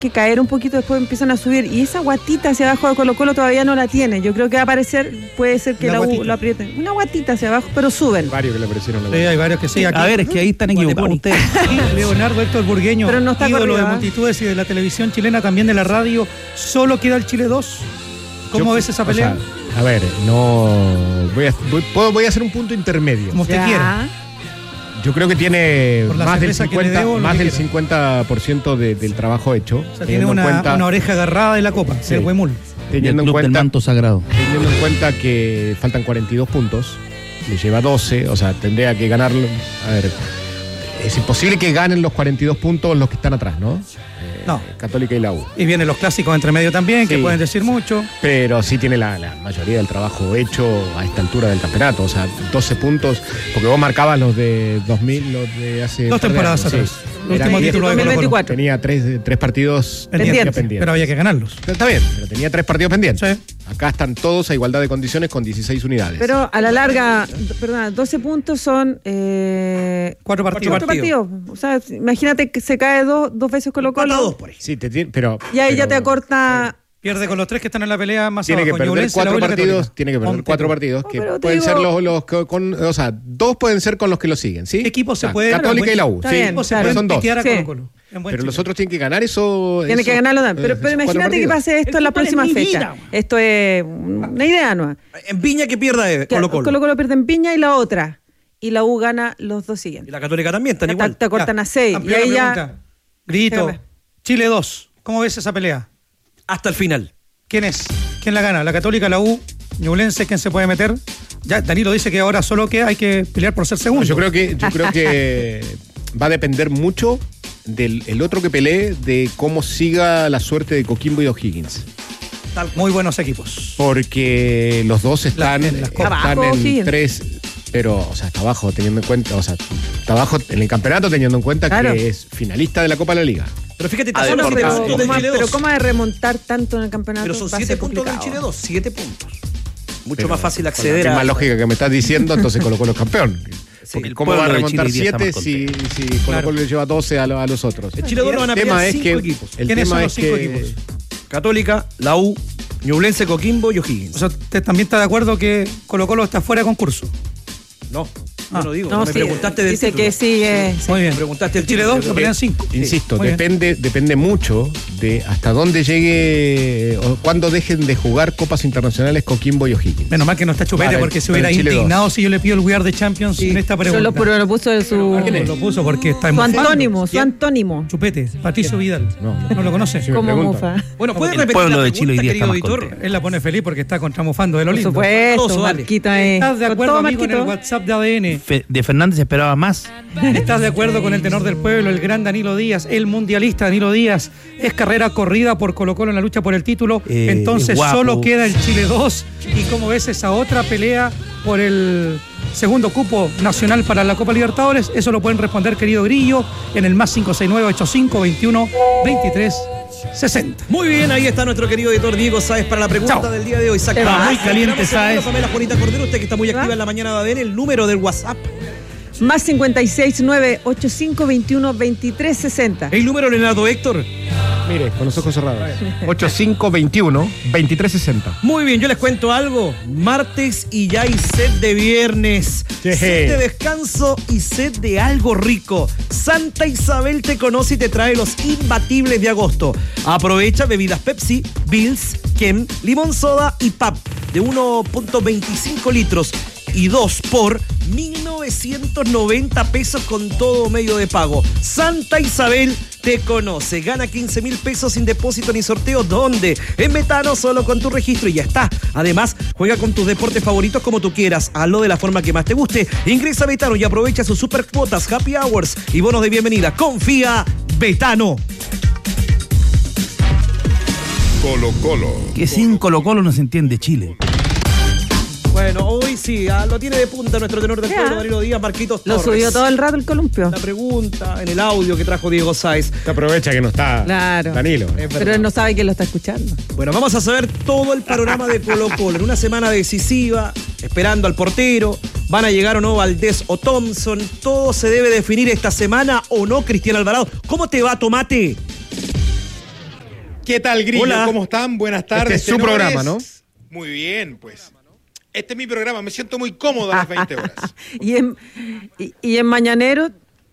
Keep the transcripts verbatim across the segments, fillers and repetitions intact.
que caer un poquito, después empiezan a subir. Y esa guatita hacia abajo de Colo Colo todavía no la tiene. Yo creo que va a aparecer, puede ser que la U lo apriete. Una guatita hacia abajo, pero suben. Varios que le aparecieron la guatita. Sí, hay varios que sí. Aquí, a ver, es que ahí están equivocados ustedes. Leonardo Héctor Burgueño, pero no está ídolo corrido, de multitudes y de la televisión chilena, también de la radio. ¿Solo queda el Chile dos? ¿Cómo Yo, ves esa pelea? O sea, a ver, no... Voy a, voy, puedo, voy a hacer un punto intermedio. Como usted ya. quiera. Yo creo que tiene más del cincuenta, debo, más del cincuenta por ciento de, del trabajo hecho. O sea, tiene una, cuenta, una oreja agarrada de la copa, sí, el Huemul. Teniendo en, cuenta, del manto sagrado. teniendo en cuenta que faltan cuarenta y dos puntos, le lleva doce, o sea, tendría que ganarlo. A ver, es imposible que ganen los cuarenta y dos puntos los que están atrás, ¿no? No. Católica y la U. Y vienen los clásicos entre medio también, sí, que pueden decir mucho. Pero sí tiene la, la mayoría del trabajo hecho a esta altura del campeonato. O sea, doce puntos, porque vos marcabas los de dos mil, los de hace... Dos temporadas atrás. Sí. El último título de Colo Colo. Tenía tres, tres partidos pendientes, pendientes. Pero había que ganarlos. Está bien, pero tenía tres partidos pendientes. Sí. Acá están todos a igualdad de condiciones con dieciséis unidades. Pero a la larga, perdón, doce puntos son... Eh, cuatro partidos. Cuatro partidos. O sea, imagínate que se cae dos, dos veces Colo Colo. Dos por ahí. Sí, te, pero... Y ahí pero, ya te acorta... Eh, pierde con los tres que están en la pelea más tiene abajo. Que perder cuatro partidos, tiene que perder cuatro partidos, que no, pueden digo, ser los, los con, o sea, dos pueden ser con los que lo siguen, ¿sí? Equipos se o sea, pueden... Católica bueno, y la U, sí, bien, claro. Son dos. A sí. Colo Colo. Pero los otros tienen que ganar eso. Tienen que ganarlo. Eh, pero, pero imagínate que pase esto en la próxima fecha. Vida. Esto es una idea nueva. En Viña que pierda eh, Colo Colo. Colo Colo pierde en Viña y la otra. Y la U gana los dos siguientes. Y la Católica también, están te, igual. Te cortan ya. a seis. Y ahí ya... Grito. Déjame. Chile dos. ¿Cómo ves esa pelea? Hasta el final. ¿Quién es? ¿Quién la gana? ¿La Católica, la U? ¿Ñublense? ¿Quién se puede meter? Ya Danilo dice que ahora solo que hay que pelear por ser segundo. No, yo creo que, yo creo que va a depender mucho del el otro que pelee, de cómo siga la suerte de Coquimbo y O'Higgins. Muy buenos equipos. Porque los dos están, la, en, las están abajo, en sí. tres, pero, o sea, está abajo teniendo en cuenta, o sea, está abajo en el campeonato teniendo en cuenta claro. que es finalista de la Copa de la Liga. Pero fíjate, ah, bueno, pero, pero, ¿cómo, pero ¿cómo de remontar tanto en el campeonato? Pero son siete puntos del Chile dos, siete puntos. Mucho pero, más fácil acceder con la a... más lógica que me estás diciendo, entonces Colo Colo es campeón. Sí, ¿cómo va a remontar siete si, si Colo Colo claro. le lleva doce a, lo, a los otros? El Chile dos van a pelear cinco que, equipos. El ¿Quiénes tema son los es cinco que... equipos? Católica, la U, Ñublense, Coquimbo y O'Higgins. O sea, ¿usted también está de acuerdo que Colo Colo está fuera de concurso? No. Ah. Yo no digo, no, me sí, preguntaste del dice título. que sí, eh, Muy bien. Me preguntaste el Chile dos, lo pelean cinco. Insisto, sí, depende, depende mucho de hasta dónde llegue o cuándo dejen de jugar copas internacionales Coquimbo y O'Higgins. Menos mal que no está Chupete, vale, porque se hubiera indignado dos. Si yo le pido el We Are the Champions sí. en esta pregunta. Solo lo, lo puso de su... No, lo puso porque está en su antónimo, su antónimo. Chupete, Patricio Vidal. No, no, ¿No lo conoce? Sí, ¿cómo mofa? Bueno, ¿puede el repetir pueblo la de Chile hoy día está más editor? Él la pone feliz porque está contramufando de lo lindo. Por supuesto, Marquita. Eh. ¿Estás de acuerdo, amigo, en el WhatsApp de A D N? Fe, de Fernández se esperaba más. ¿Estás de acuerdo con el tenor del pueblo, el gran Danilo Díaz, el mundialista Danilo Díaz? Es carrera corrida por Colo Colo en la lucha por el título. Eh, Entonces solo queda el Chile dos. ¿Y cómo ves esa otra pelea por el segundo cupo nacional para la Copa Libertadores? Eso lo pueden responder, querido Grillo, en el más cinco seis nueve ocho cinco veintiuno veintitrés sesenta. Muy bien, ahí está nuestro querido editor Diego Sáez para la pregunta Chao. del día de hoy. Está muy caliente, Sáez. Pamela Juanita Cordero, usted que está muy activa en la mañana de A D N, el número del WhatsApp. Más cincuenta y seis nueve ocho cinco veintiuno veintitrés sesenta. ¿El número, Leonardo Héctor? Mire, con los ojos cerrados. ocho cinco veintiuno veintitrés sesenta. Muy bien, yo les cuento algo. Martes y ya hay sed de viernes. ¿Qué? Sed de descanso y sed de algo rico. Santa Isabel te conoce y te trae los imbatibles de agosto. Aprovecha bebidas Pepsi, Bills, Kem, Limón Soda y Pap de uno punto veinticinco litros y dos por mil novecientos noventa pesos con todo medio de pago. Santa Isabel te conoce. Gana quince mil pesos sin depósito ni sorteo. ¿Dónde? En Betano, solo con tu registro y ya está. Además, juega con tus deportes favoritos como tú quieras. Hazlo de la forma que más te guste. Ingresa a Betano y aprovecha sus super cuotas, happy hours y bonos de bienvenida. Confía, Betano. Colo Colo. Que sin Colo Colo no se entiende Chile. Bueno, hoy sí, ah, lo tiene de punta nuestro tenor del pueblo, Danilo Díaz, Marquitos Lo Torres. subió todo el rato el columpio. La pregunta en el audio que trajo Diego Sáez. Se aprovecha que no está claro. Danilo. Pero él no sabe quién lo está escuchando. Bueno, vamos a saber todo el panorama de Colo Colo. En una semana decisiva, esperando al portero. ¿Van a llegar o no Valdés o Thompson? ¿Todo se debe definir esta semana o no, Cristian Alvarado? ¿Cómo te va, Tomate? ¿Qué tal, Grillo? Hola. ¿Cómo están? Buenas tardes. Este es su tenores. programa, ¿no? Muy bien, pues. Este es mi programa. Me siento muy cómodo a las veinte horas. y, en, y, y en Mañanero...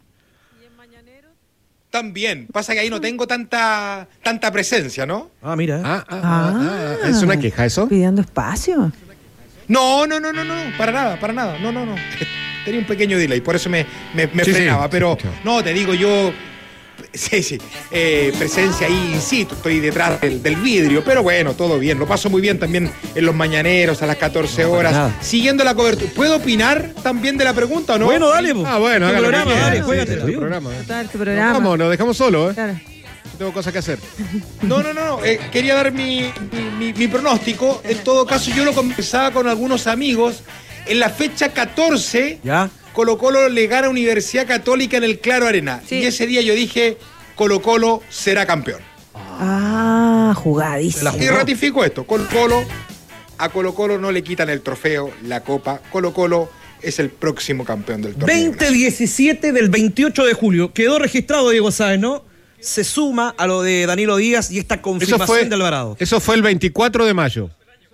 También. Pasa que ahí no tengo tanta tanta presencia, ¿no? Ah, mira. Ah, ah, ah, ah, ¿es una queja eso? Pidiendo espacio. No, no, no, no, no. Para nada, para nada. No, no, no. Tenía un pequeño delay, por eso me, me, me Sí, frenaba. sí. Pero, no, te digo yo... Sí, sí. Eh, presencia ahí in situ, estoy detrás del, del vidrio, pero bueno, todo bien. Lo paso muy bien también en los mañaneros a las catorce No, para horas, nada. siguiendo la cobertura. ¿Puedo opinar también de la pregunta o no? Bueno, dale, po. Ah, bueno, Tu hágalo programa, que quiera. dale, Sí, juégatelo. sí, tu programa. Total, tu programa. Vamos, nos dejamos solos, ¿eh? Claro. Yo tengo cosas que hacer. No, no, no, no. Eh, quería dar mi, mi, mi- mi pronóstico. En todo caso, yo lo conversaba con algunos amigos. En la fecha catorce, Ya. Colo Colo le gana a Universidad Católica en el Claro Arena. Sí. Y ese día yo dije, Colo Colo será campeón. Ah, jugadísimo. Y ratifico esto. Colo Colo, a Colo Colo no le quitan el trofeo, la copa. Colo Colo es el próximo campeón del torneo. veinte diecisiete del veintiocho de julio. Quedó registrado, Diego Sáenz, ¿no? Se suma a lo de Danilo Díaz y esta Eso confirmación fue, de Alvarado. eso fue el veinticuatro de mayo.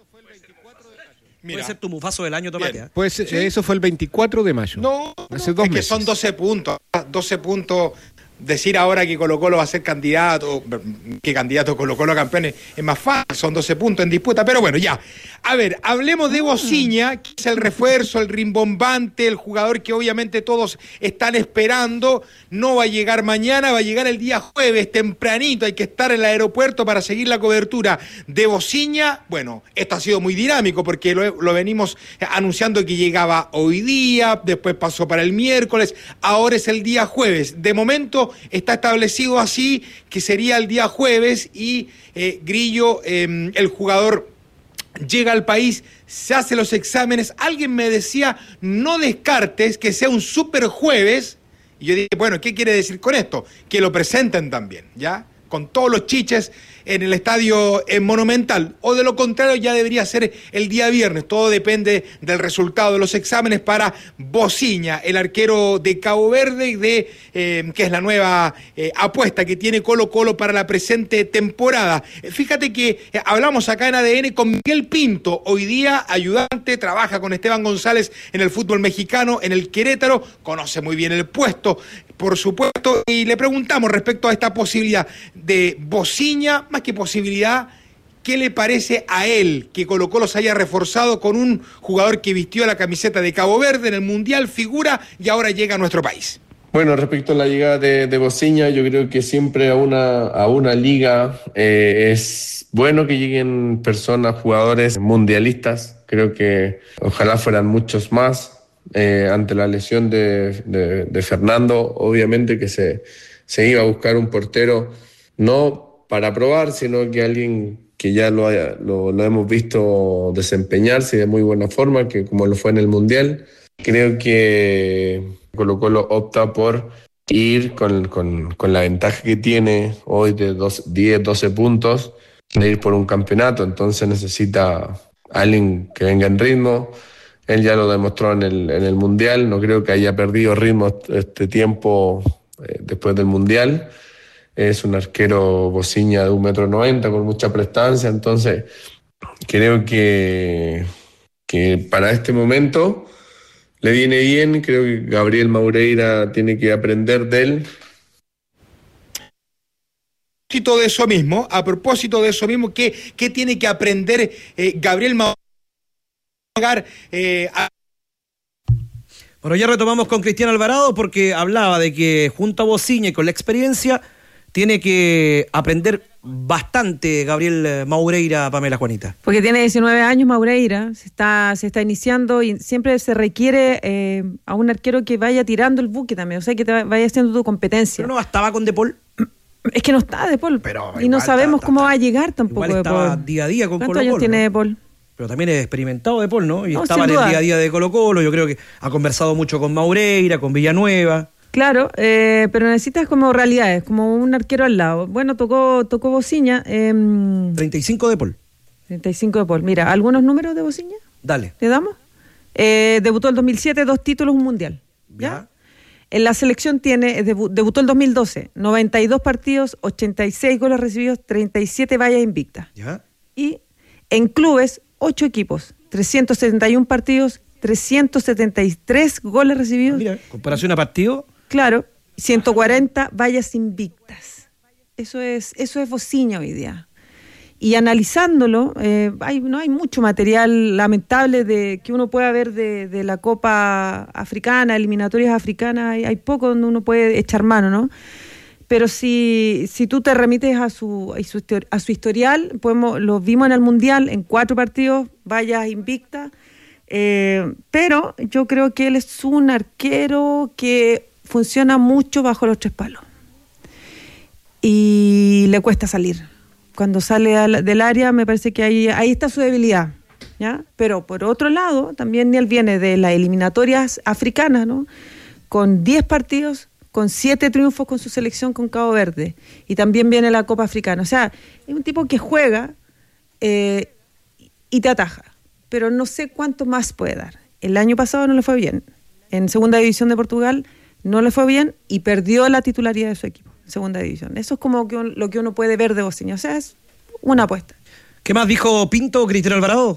Mira. Puede ser tu mufazo del año, Tomate. Bien. ¿eh? Pues eh, eso fue el veinticuatro de mayo. No, Hace no, dos es que meses. son doce puntos. doce puntos. Decir ahora que Colo Colo va a ser candidato, que candidato Colo Colo a campeones, es más fácil, son doce puntos en disputa, pero bueno, ya. A ver, hablemos de Bociña, que es el refuerzo, el rimbombante, el jugador que obviamente todos están esperando. No va a llegar mañana, va a llegar el día jueves, tempranito, hay que estar en el aeropuerto para seguir la cobertura de Bociña. Bueno, esto ha sido muy dinámico porque lo, lo venimos anunciando que llegaba hoy día, después pasó para el miércoles, ahora es el día jueves. De momento está establecido así, que sería el día jueves y eh, Grillo, eh, el jugador, llega al país, se hace los exámenes. Alguien me decía, no descartes que sea un super jueves. Y yo dije, bueno, ¿qué quiere decir con esto? Que lo presenten también, ¿ya? Con todos los chiches en el estadio eh, Monumental. O de lo contrario, ya debería ser el día viernes. Todo depende del resultado de los exámenes para Bociña, el arquero de Cabo Verde, de, eh, que es la nueva eh, apuesta que tiene Colo Colo para la presente temporada. Eh, fíjate que eh, hablamos acá en A D N con Miguel Pinto, hoy día ayudante, trabaja con Esteban González en el fútbol mexicano, en el Querétaro, conoce muy bien el puesto, por supuesto, y le preguntamos respecto a esta posibilidad de Bociña, más que posibilidad, ¿qué le parece a él que Colo Colo se haya reforzado con un jugador que vistió la camiseta de Cabo Verde en el Mundial, figura y ahora llega a nuestro país? Bueno, respecto a la llegada de, de Bociña, yo creo que siempre a una, a una liga eh, es bueno que lleguen personas, jugadores mundialistas. Creo que ojalá fueran muchos más. Eh, ante la lesión de, de, de Fernando, obviamente que se, se iba a buscar un portero, no para probar, sino que alguien que ya lo, haya, lo, lo hemos visto desempeñarse de muy buena forma, que como lo fue en el Mundial. Creo que Colo Colo opta por ir con, con, con la ventaja que tiene hoy de dos, diez, doce puntos, de ir por un campeonato. Entonces necesita alguien que venga en ritmo. Él ya lo demostró en el, en el Mundial, no creo que haya perdido ritmo este tiempo eh, después del Mundial. Es un arquero Bociña de un metro noventa con mucha prestancia, entonces creo que, que para este momento le viene bien. Creo que Gabriel Maureira tiene que aprender de él. A propósito de eso mismo, a propósito de eso mismo, ¿qué, qué tiene que aprender eh, Gabriel Maureira? Eh, a... Bueno, ya retomamos con Cristian Alvarado porque hablaba de que junto a Bociña y con la experiencia tiene que aprender bastante Gabriel Maureira, Pamela Juanita. Porque tiene diecinueve años Maureira, se está, se está iniciando y siempre se requiere eh, a un arquero que vaya tirando el buque también, o sea, que te vaya haciendo tu competencia. Pero no bastaba con De Paul. Es que no está De Paul, Pero y no igual sabemos está- cómo está- va a llegar tampoco Igual De estaba Paul. día a día con ¿Cuántos Colo años Colo, tiene ¿no? De Paul? Pero también es experimentado De Paul, ¿no? Y No, estaba sin en el duda. día a día de Colo Colo. Yo creo que ha conversado mucho con Maureira, con Villanueva. Claro, eh, pero necesitas como realidades, como un arquero al lado. Bueno, tocó tocó Bociña, eh, treinta y cinco De Paul. treinta y cinco De Paul. Mira, ¿algunos números de Bociña? Dale. ¿Le damos? Eh, debutó el dos mil siete, dos títulos, un mundial. ¿Ya? Ya. En la selección tiene, debu- debutó el dos mil doce, noventa y dos partidos, ochenta y seis goles recibidos, treinta y siete vallas invictas. ¿Ya? Y en clubes, ocho equipos, trescientos setenta y uno partidos, trescientos setenta y tres goles recibidos. Mira, comparación a partido. Claro, ciento cuarenta vallas invictas. Eso es, eso es Bociña hoy día. Y analizándolo, eh, hay, no hay mucho material lamentable de que uno pueda ver de, de la Copa Africana, eliminatorias africanas, hay, hay poco donde uno puede echar mano, ¿no? Pero si, si tú te remites a su, a su, a su historial, podemos, lo vimos en el Mundial, en cuatro partidos, vallas invictas, eh, pero yo creo que él es un arquero que funciona mucho bajo los tres palos y le cuesta salir. Cuando sale al, del área me parece que ahí, ahí está su debilidad, ¿ya? Pero por otro lado, también él viene de las eliminatorias africanas, ¿no? Con diez partidos, con siete triunfos con su selección con Cabo Verde, y también viene la Copa Africana. O sea, es un tipo que juega eh, y te ataja, pero no sé cuánto más puede dar. El año pasado no le fue bien. En Segunda División de Portugal no le fue bien y perdió la titularidad de su equipo. Segunda división. Eso es como que un, lo que uno puede ver de Bociña. O sea, es una apuesta. ¿Qué más dijo Pinto, Cristiano Alvarado?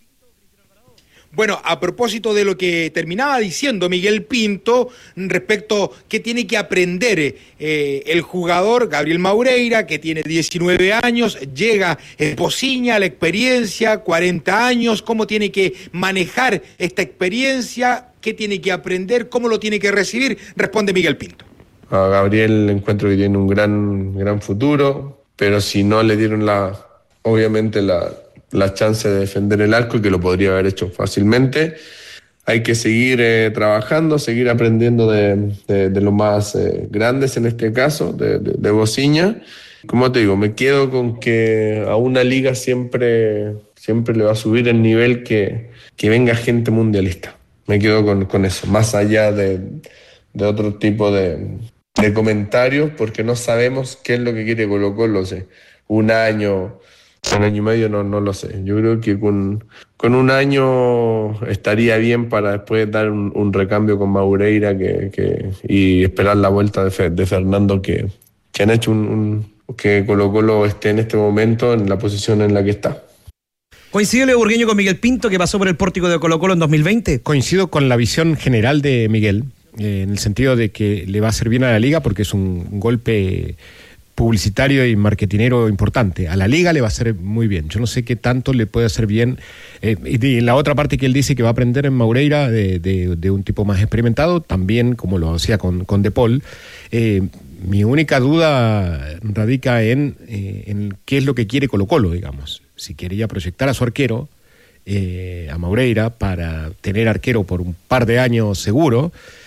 Bueno, a propósito de lo que terminaba diciendo Miguel Pinto respecto a qué tiene que aprender eh, el jugador Gabriel Maureira, que tiene diecinueve años, llega en Bociña, la experiencia, cuarenta años, cómo tiene que manejar esta experiencia, qué tiene que aprender, cómo lo tiene que recibir, responde Miguel Pinto. A Gabriel encuentro que tiene un gran, gran futuro, pero si no le dieron la, obviamente la, la chance de defender el arco, y que lo podría haber hecho fácilmente, hay que seguir eh, trabajando, seguir aprendiendo de, de, de los más eh, grandes en este caso, de, de, de Bociña. Como te digo, me quedo con que a una liga siempre, siempre le va a subir el nivel que, que venga gente mundialista. Me quedo con, con eso, más allá de, de otro tipo de... de comentarios, porque no sabemos qué es lo que quiere Colo-Colo, sé. Un año, un año y medio, no, no lo sé. Yo creo que con, con un año estaría bien para después dar un, un recambio con Maureira que, que, y esperar la vuelta de, Fe, de Fernando, que, que han hecho un, un, que Colo-Colo esté en este momento en la posición en la que está. ¿Coincide Leo Burgueño con Miguel Pinto, que pasó por el pórtico de Colo-Colo en dos mil veinte? Coincido con la visión general de Miguel, Eh, en el sentido de que le va a hacer bien a la liga porque es un, un golpe publicitario y marketinero importante. A la liga le va a hacer muy bien. Yo no sé qué tanto le puede hacer bien. Eh, y la otra parte que él dice que va a aprender en Maureira de, de, de un tipo más experimentado, también como lo hacía con, con De Paul. Eh, mi única duda radica en, eh, en qué es lo que quiere Colo-Colo, digamos. Si quería proyectar a su arquero, eh, a Maureira, para tener arquero por un par de años seguro,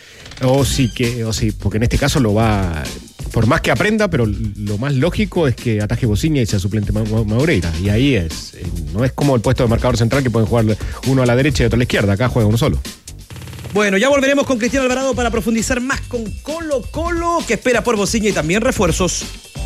o sí que, o sí, porque en este caso lo va, por más que aprenda, pero lo más lógico es que ataje Bociña y sea suplente Ma- Ma- Maureira. Y ahí es, eh, no es como el puesto de marcador central que pueden jugar uno a la derecha y otro a la izquierda. Acá juega uno solo. Bueno, ya volveremos con Cristiano Alvarado para profundizar más con Colo-Colo, que espera por Bociña y también refuerzos.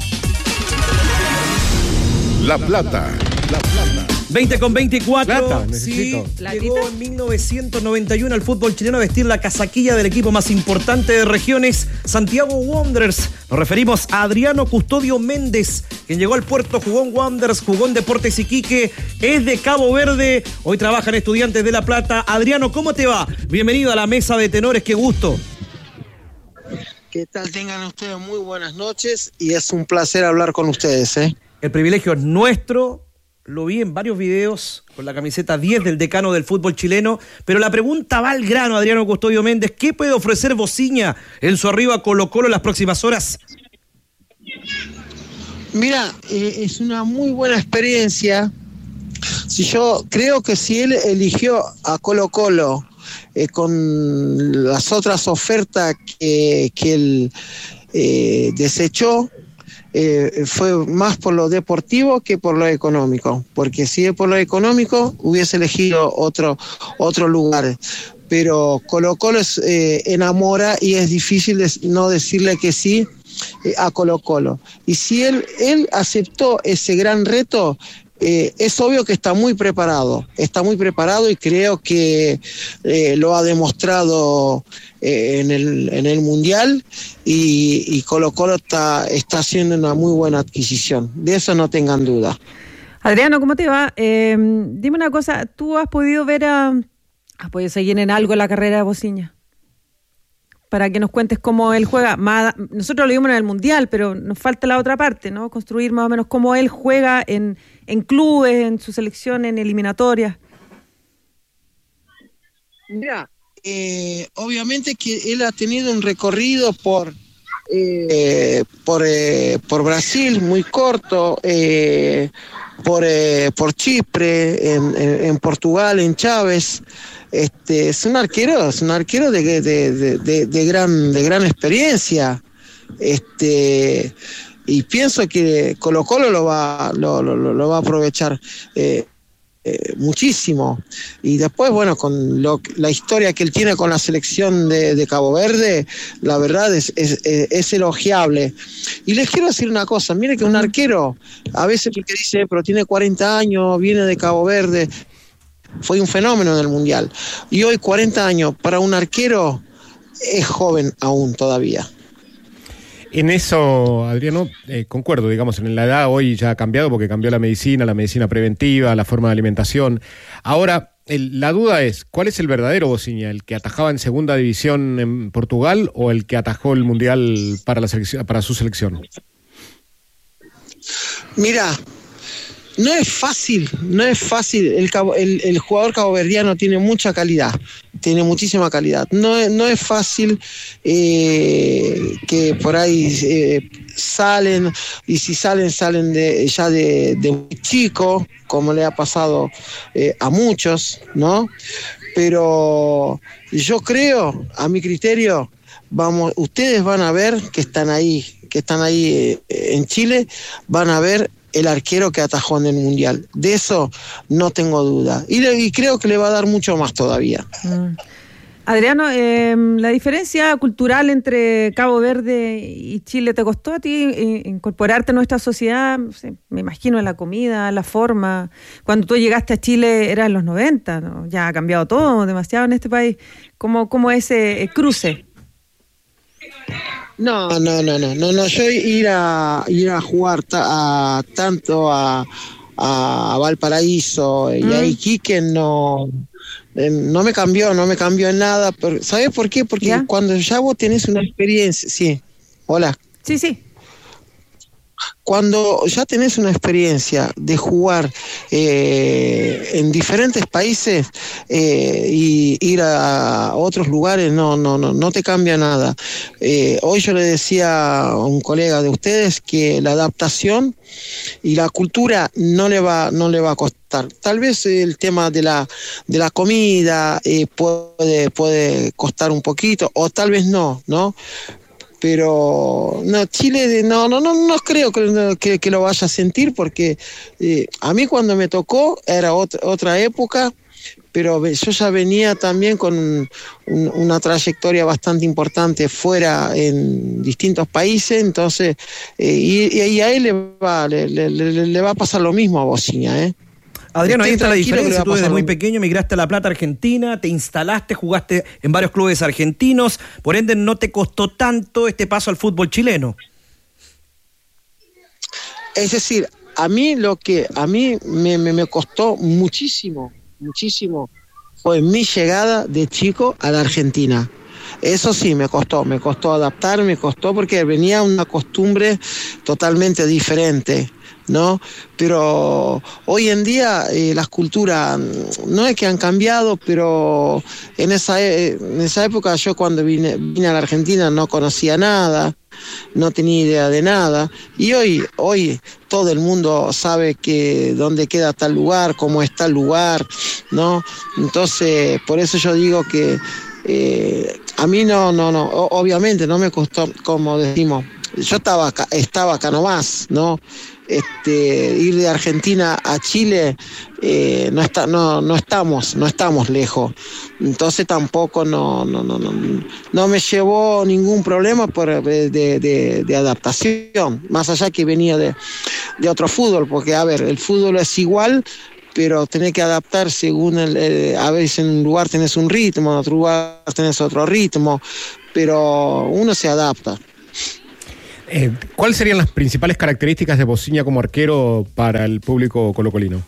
La Plata. La Plata. veinte con veinticuatro. Plata, sí, necesito. llegó en mil novecientos noventa y uno al fútbol chileno a vestir la casaquilla del equipo más importante de regiones, Santiago Wanderers. Nos referimos a Adriano Custodio Méndez, quien llegó al puerto, jugó en Wanderers, jugó en Deportes Iquique, es de Cabo Verde, hoy trabaja en Estudiantes de La Plata. Adriano, ¿cómo te va? Bienvenido a la mesa de tenores, qué gusto. ¿Qué tal? Tengan ustedes muy buenas noches y es un placer hablar con ustedes, ¿eh? El privilegio es nuestro. Lo vi en varios videos con la camiseta diez del decano del fútbol chileno, pero la pregunta va al grano, Adriano Custodio Méndez. ¿Qué puede ofrecer Bociña en su arriba Colo-Colo en las próximas horas? Mira, eh, es una muy buena experiencia. Si yo creo que si él eligió a Colo-Colo eh, con las otras ofertas que, que él eh, desechó, Eh, fue más por lo deportivo que por lo económico, porque si es por lo económico hubiese elegido otro, otro lugar, pero Colo-Colo es, eh, enamora y es difícil de, no decirle que sí eh, a Colo-Colo, y si él, él aceptó ese gran reto, eh, es obvio que está muy preparado, está muy preparado y creo que eh, lo ha demostrado eh, en, el, en el Mundial y, y Colo Colo está, está haciendo una muy buena adquisición, de eso no tengan duda. Adriano, ¿cómo te va? Eh, dime una cosa, ¿tú has podido ver a... ¿Has podido seguir en algo la carrera de Bociña? Para que nos cuentes cómo él juega. Más, nosotros lo vimos en el Mundial, pero nos falta la otra parte, ¿no? Construir más o menos cómo él juega en, en clubes, en su selección, en eliminatorias. Mira, eh, obviamente que él ha tenido un recorrido por eh, por, eh, por Brasil muy corto, eh, por, eh, por Chipre, en, en, en Portugal, en Chávez. Este, es un arquero, es un arquero de, de, de, de, de gran, de gran experiencia. Este, y pienso que Colo Colo lo va, lo, lo, lo va a aprovechar eh, eh, muchísimo. Y después, bueno, con lo, la historia que él tiene con la selección de, de Cabo Verde, la verdad es, es, es elogiable. Y les quiero decir una cosa, mire que un arquero, a veces porque dice, pero tiene cuarenta años, viene de Cabo Verde, fue un fenómeno en el Mundial. Y hoy cuarenta años para un arquero es joven aún todavía. En eso, Adriano, eh, concuerdo, digamos, en la edad hoy ya ha cambiado porque cambió la medicina, la medicina preventiva, la forma de alimentación. Ahora, el, la duda es, ¿cuál es el verdadero Bociña? ¿El que atajaba en segunda división en Portugal o el que atajó el Mundial para, la selección, para su selección? Mira, no es fácil, no es fácil. El, el, el jugador caboverdiano tiene mucha calidad, tiene muchísima calidad. No es, no es fácil eh, que por ahí eh, salen, y si salen, salen de, ya de, de muy chico, como le ha pasado eh, a muchos, ¿no? Pero yo creo, a mi criterio, vamos, ustedes van a ver que están ahí, que están ahí eh, en Chile, van a ver el arquero que atajó en el Mundial. De eso no tengo duda. Y, le, y creo que le va a dar mucho más todavía. Mm. Adriano, eh, ¿la diferencia cultural entre Cabo Verde y Chile te costó a ti eh, incorporarte a nuestra sociedad? No sé, me imagino la comida, la forma. Cuando tú llegaste a Chile era en los noventa, ¿no? Ya ha cambiado todo demasiado en este país. ¿Cómo, cómo ese eh, cruce? No, no, no, no, no, no. Yo ir a ir a jugar ta, a, tanto a, a Valparaíso y mm. a Iquique no, eh, no me cambió, no me cambió en nada. Pero, ¿sabes por qué? Porque ¿ya? Cuando ya vos tenés una experiencia, sí, hola. Sí, sí. Cuando ya tenés una experiencia de jugar eh, en diferentes países eh, y ir a otros lugares, no, no, no, no te cambia nada. Eh, hoy yo le decía a un colega de ustedes que la adaptación y la cultura no le va, no le va a costar. Tal vez el tema de la, de la comida eh, puede, puede costar un poquito, o tal vez no, ¿no? Pero no, Chile no no no no creo que, que, que lo vaya a sentir, porque eh, a mí cuando me tocó era otra, otra época, pero yo ya venía también con un, un, una trayectoria bastante importante fuera en distintos países, entonces eh, y, y a él le va le, le, le, le va a pasar lo mismo a Bociña, ¿eh? Adriano, ahí está la diferencia. Tú desde muy pequeño migraste a La Plata, Argentina, te instalaste, jugaste en varios clubes argentinos, por ende no te costó tanto este paso al fútbol chileno. Es decir, a mí lo que a mí me, me, me costó muchísimo, muchísimo, fue mi llegada de chico a la Argentina. Eso sí, me costó, me costó adaptar, me costó porque venía una costumbre totalmente diferente, ¿no? Pero hoy en día eh, las culturas no es que han cambiado, pero en esa, en esa época yo cuando vine, vine a la Argentina no conocía nada, no tenía idea de nada, y hoy, hoy todo el mundo sabe que dónde queda tal lugar, cómo está el lugar, ¿no? Entonces, por eso yo digo que eh, a mí no, no, no, obviamente no me costó, como decimos, yo estaba acá, estaba acá nomás, ¿no? este, ir de Argentina a Chile, eh, no, está, no, no, estamos, no estamos lejos. Entonces tampoco no, no, no, no, no me llevó ningún problema por, de, de, de adaptación, más allá que venía de, de otro fútbol, porque a ver, el fútbol es igual, pero tenés que adaptar según el, el, a veces en un lugar tenés un ritmo, en otro lugar tenés otro ritmo, pero uno se adapta. Eh, ¿Cuáles serían las principales características de Bociña como arquero para el público colocolino?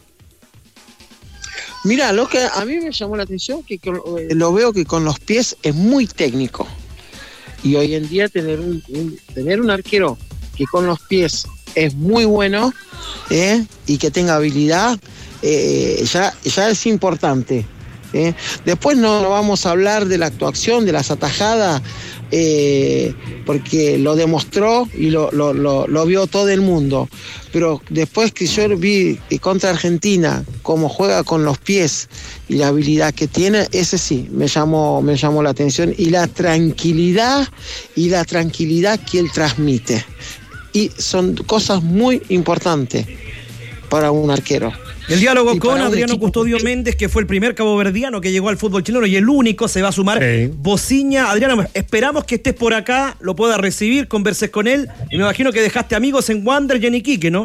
Mira, lo que a mí me llamó la atención, que, que lo veo que con los pies es muy técnico, y hoy en día tener un, un, tener un arquero que con los pies es muy bueno, ¿eh? Y que tenga habilidad, Eh, ya, ya es importante. ¿eh? Después no, no vamos a hablar de la actuación, de las atajadas, eh, porque lo demostró y lo, lo, lo, lo vio todo el mundo. Pero después que yo vi contra Argentina cómo juega con los pies y la habilidad que tiene, ese sí, me llamó, me llamó la atención. Y la tranquilidad, y la tranquilidad que él transmite. Y son cosas muy importantes para un arquero. El diálogo y con Adriano equipo... Custodio Méndez, que fue el primer caboverdiano que llegó al fútbol chileno y el único, se va a sumar sí. Bociña. Adriano, esperamos que estés por acá, lo puedas recibir, converses con él, y me imagino que dejaste amigos en Wander y en Iquique, ¿no?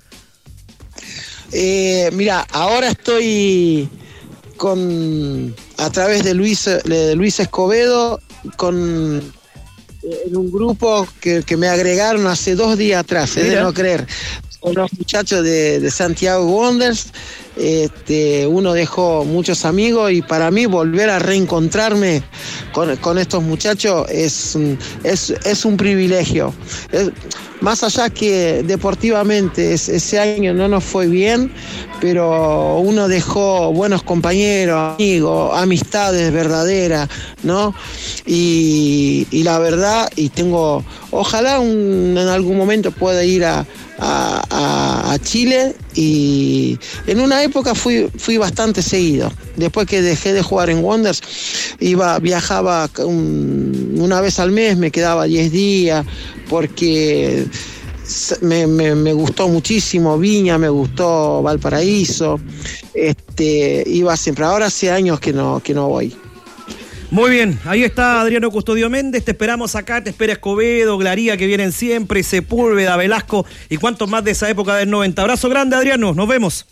Eh, mira, ahora estoy con a través de Luis, de Luis Escobedo, con en un grupo que, que me agregaron hace dos días atrás, eh, de no creer. Con los muchachos de, de Santiago Wanderers, este, uno dejó muchos amigos, y para mí volver a reencontrarme con, con estos muchachos es, es, es un privilegio. Es, más allá que deportivamente es, ese año no nos fue bien, pero uno dejó buenos compañeros, amigos, amistades verdaderas, ¿no? Y, y la verdad, y tengo, ojalá un, en algún momento pueda ir a A, a, a Chile, y en una época fui, fui bastante seguido. Después que dejé de jugar en Wanderers, iba, viajaba un, una vez al mes, me quedaba diez días, porque me, me, me gustó muchísimo Viña, me gustó Valparaíso, este, iba siempre. Ahora hace años que no, que no voy. Muy bien, ahí está Adriano Custodio Méndez, te esperamos acá, te espera Escobedo, Glaría, que vienen siempre, Sepúlveda, Velasco y cuantos más de esa época del noventa. Abrazo grande, Adriano, nos vemos.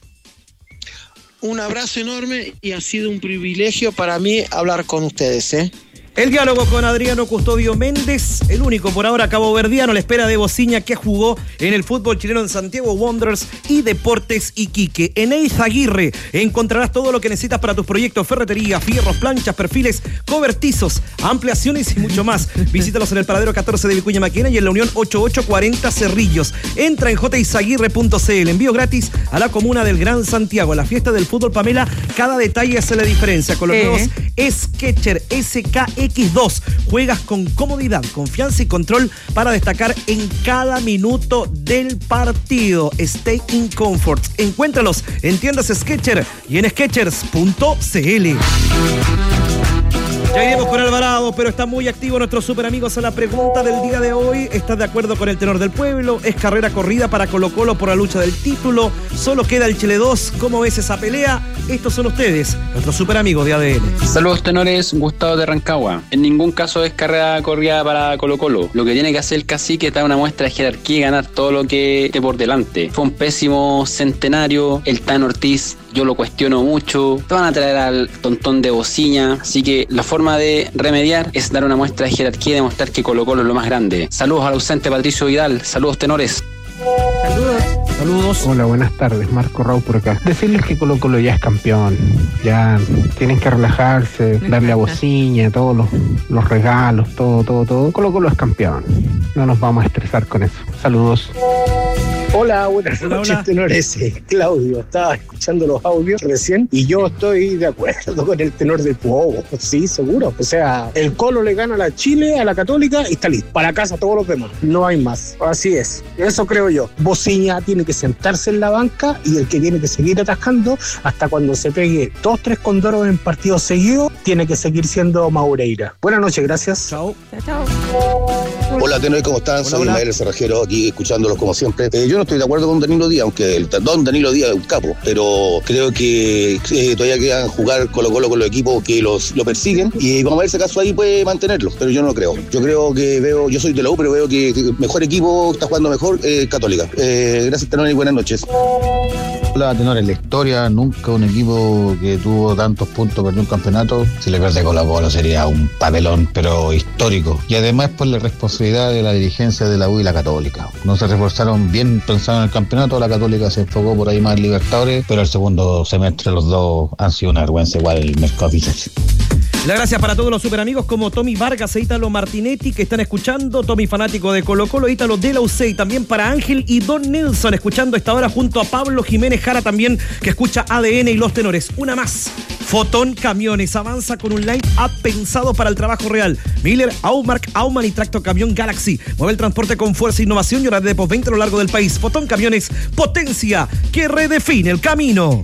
Un abrazo enorme, y ha sido un privilegio para mí hablar con ustedes, ¿eh? El diálogo con Adriano Custodio Méndez, el único por ahora caboverdiano, la espera de Bociña, que jugó en el fútbol chileno en Santiago Wanderers y Deportes Iquique. En Eizaguirre encontrarás todo lo que necesitas para tus proyectos: ferretería, fierros, planchas, perfiles, cobertizos, ampliaciones y mucho más. Visítalos en el paradero catorce de Vicuña Maquena y en la Unión ochenta y ocho cuarenta Cerrillos. Entra en j izaguirre punto c l. Envío gratis a la comuna del Gran Santiago. A la fiesta del fútbol, Pamela, cada detalle hace la diferencia. Con los eh. nuevos Skechers S K X dos. Juegas con comodidad, confianza y control para destacar en cada minuto del partido. Stay in comfort. Encuéntralos en tiendas Skechers y en skechers punto c l. Ya iremos con Alvarado, pero está muy activo nuestros super amigos a la pregunta del día de hoy. ¿Estás de acuerdo con el tenor del pueblo? ¿Es carrera corrida para Colo Colo por la lucha del título? ¿Solo queda el Chile dos? ¿Cómo ves esa pelea? Estos son ustedes, nuestros super amigos de A D N. Saludos, tenores. Gustavo de Rancagua. En ningún caso es carrera corrida para Colo Colo. Lo que tiene que hacer el cacique es dar una muestra de jerarquía y ganar todo lo que esté por delante. Fue un pésimo centenario. El Tan Ortiz, yo lo cuestiono mucho. Te van a traer al tontón de Bociña. Así que la forma de remediar es dar una muestra de jerarquía y demostrar que Colo Colo es lo más grande. Saludos al ausente Patricio Vidal. Saludos, tenores. Saludos. Saludos. Hola, buenas tardes. Marco Raúl por acá. Decirles que Colo Colo ya es campeón. Ya tienen que relajarse, darle a Bociña, todos los, los regalos, todo, todo, todo. Colo Colo es campeón. No nos vamos a estresar con eso. Saludos. Hola, buenas hola, noches, hola. tenores. Claudio, estaba escuchando los audios recién y yo estoy de acuerdo con el tenor del pueblo. Sí, seguro. O sea, el Colo le gana a la Chile, a la Católica y está listo. Para casa todos los demás. No hay más. Así es. Eso creo yo. Bociña tiene que sentarse en la banca y el que tiene que seguir atajando hasta cuando se pegue dos, tres condoros en partidos seguidos, tiene que seguir siendo Maureira. Buenas noches, gracias. Chao. Chao, chao. Hola, Tenor, ¿cómo están? Soy Ismael el Cerrajero, aquí escuchándolos como siempre. Eh, yo no estoy de acuerdo con Danilo Díaz, aunque el don Danilo Díaz es un capo, pero creo que eh, todavía quedan jugar Colo Colo con los equipos que los, lo persiguen y vamos a ver si acaso ahí puede mantenerlo, pero yo no lo creo. Yo creo que veo, yo soy de la U, pero veo que, que mejor equipo, está jugando mejor, eh, Católica. Eh, gracias, Tenor, y buenas noches. Hola, Tenor, en la historia nunca un equipo que tuvo tantos puntos perdió un campeonato. Si le pierde Colo Colo sería un papelón, pero histórico. Y además por la responsabilidad de la dirigencia de la U y la Católica. No se reforzaron bien pensando en el campeonato, la Católica se enfocó por ahí más en Libertadores, pero el segundo semestre los dos han sido una vergüenza igual el mercado. La gracias para todos los super amigos como Tommy Vargas e Ítalo Martinetti que están escuchando, Tommy fanático de Colo Colo, Ítalo de la U C, y también para Ángel y Don Nelson escuchando a esta hora junto a Pablo Jiménez Jara también que escucha A D N y Los Tenores. Una más, Fotón Camiones avanza con un line-up pensado para el trabajo real. Miller, Aumark, Aumann y Tracto Camión Galaxy. Mueve el transporte con fuerza, innovación y horario de postventa a lo largo del país. Fotón Camiones, potencia que redefine el camino.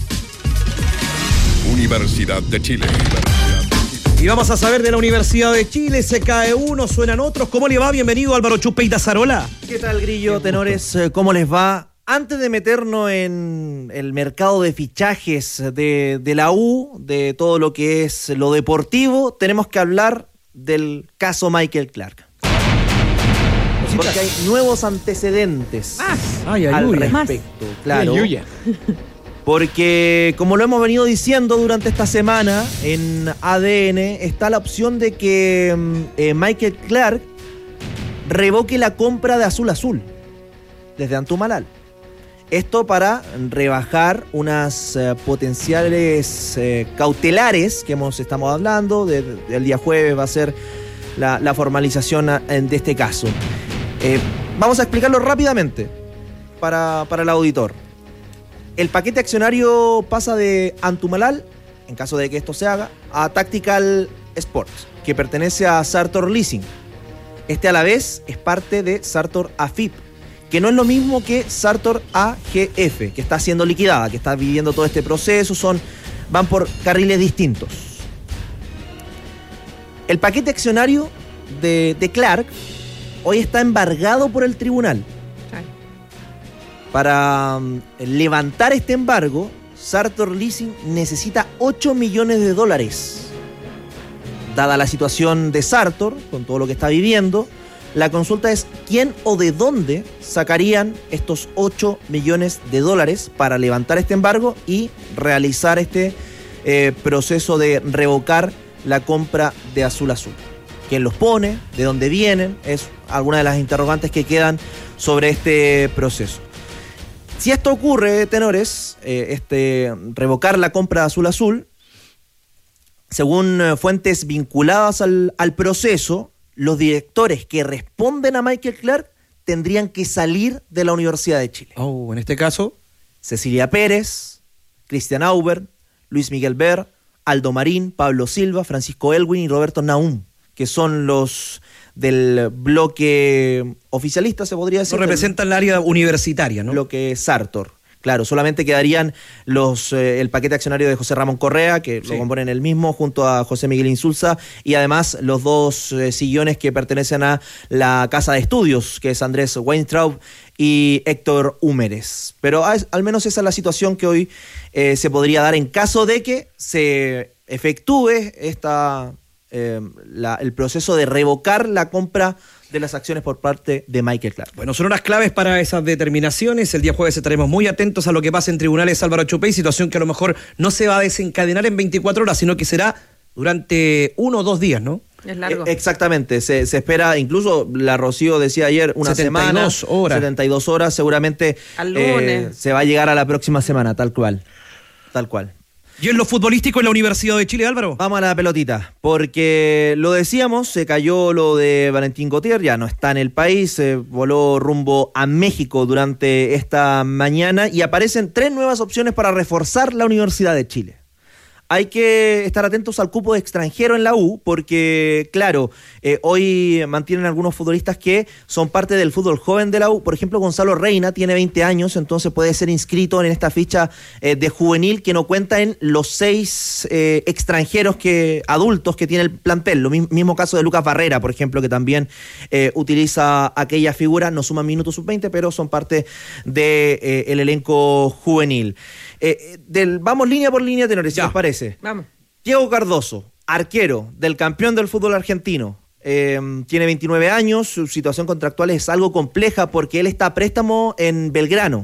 Universidad de Chile. Y vamos a saber de la Universidad de Chile, se cae uno, suenan otros. ¿Cómo le va? Bienvenido Álvaro Chupeita Zarola. ¿Qué tal, Grillo, Tenores? ¿Cómo les va? Antes de meternos en el mercado de fichajes de, de la U, de todo lo que es lo deportivo, tenemos que hablar del caso Michael Clark. Porque hay nuevos antecedentes ah, ay, ay, al uy, respecto, más. claro. Ay, Porque, como lo hemos venido diciendo durante esta semana, en A D N está la opción de que eh, Michael Clark revoque la compra de Azul Azul desde Antumalal. Esto para rebajar unas eh, potenciales eh, cautelares que hemos, estamos hablando. De, de, el día jueves va a ser la, la formalización a, de este caso. Eh, vamos a explicarlo rápidamente para, para el auditor. El paquete accionario pasa de Antumalal, en caso de que esto se haga, a Tactical Sports, que pertenece a Sartor Leasing. Este a la vez es parte de Sartor A F I P, que no es lo mismo que Sartor A G F, que está siendo liquidada, que está viviendo todo este proceso, son, van por carriles distintos. El paquete accionario de, de Clark hoy está embargado por el tribunal. Para um, levantar este embargo, Sartor Leasing necesita ocho millones de dólares. Dada la situación de Sartor, con todo lo que está viviendo, la consulta es quién o de dónde sacarían estos ocho millones de dólares para levantar este embargo y realizar este eh, proceso de revocar la compra de Azul Azul. ¿Quién los pone? ¿De dónde vienen? Es alguna de las interrogantes que quedan sobre este proceso. Si esto ocurre, Tenores, eh, este, revocar la compra de Azul Azul, según eh, fuentes vinculadas al, al proceso, los directores que responden a Michael Clark tendrían que salir de la Universidad de Chile. Oh, en este caso, Cecilia Pérez, Cristian Aubert, Luis Miguel Ver, Aldo Marín, Pablo Silva, Francisco Elwin y Roberto Naum, que son los del bloque oficialista, se podría decir. No representan el área universitaria, ¿no? Bloque Sartor. Claro, solamente quedarían los eh, el paquete accionario de José Ramón Correa, que sí. Lo componen el mismo, junto a José Miguel Insulza, y además los dos eh, sillones que pertenecen a la Casa de Estudios, que es Andrés Weintraub y Héctor Húmeres. Pero a, al menos esa es la situación que hoy eh, se podría dar en caso de que se efectúe esta... Eh, la, el proceso de revocar la compra de las acciones por parte de Michael Clark. Bueno, son horas claves para esas determinaciones. El día jueves estaremos muy atentos a lo que pase en tribunales, Álvaro Chupey, situación que a lo mejor no se va a desencadenar en veinticuatro horas, sino que será durante uno o dos días, ¿no? Es largo. Eh, exactamente, se, se espera, incluso la Rocío decía ayer, una setenta y dos semana, horas. setenta y dos horas, seguramente al lunes. Eh, se va a llegar a la próxima semana, tal cual, tal cual. ¿Y en lo futbolístico en la Universidad de Chile, Álvaro? Vamos a la pelotita, porque lo decíamos, se cayó lo de Valentín Gautier, ya no está en el país, se voló rumbo a México durante esta mañana y aparecen tres nuevas opciones para reforzar la Universidad de Chile. hay que estar atentos al cupo de extranjero en la U, porque, claro, eh, hoy mantienen algunos futbolistas que son parte del fútbol joven de la U. Por ejemplo, Gonzalo Reina tiene veinte años, entonces puede ser inscrito en esta ficha eh, de juvenil que no cuenta en los seis eh, extranjeros que adultos que tiene el plantel. Lo mismo, mismo caso de Lucas Barrera, por ejemplo, que también eh, utiliza aquella figura, no suman minutos sub veinte, pero son parte del de, eh, el elenco juvenil. Eh, del, vamos línea por línea, tenores, si les parece. Vamos. Diego Cardoso, arquero del campeón del fútbol argentino. Eh, tiene veintinueve años, su situación contractual es algo compleja porque él está a préstamo en Belgrano,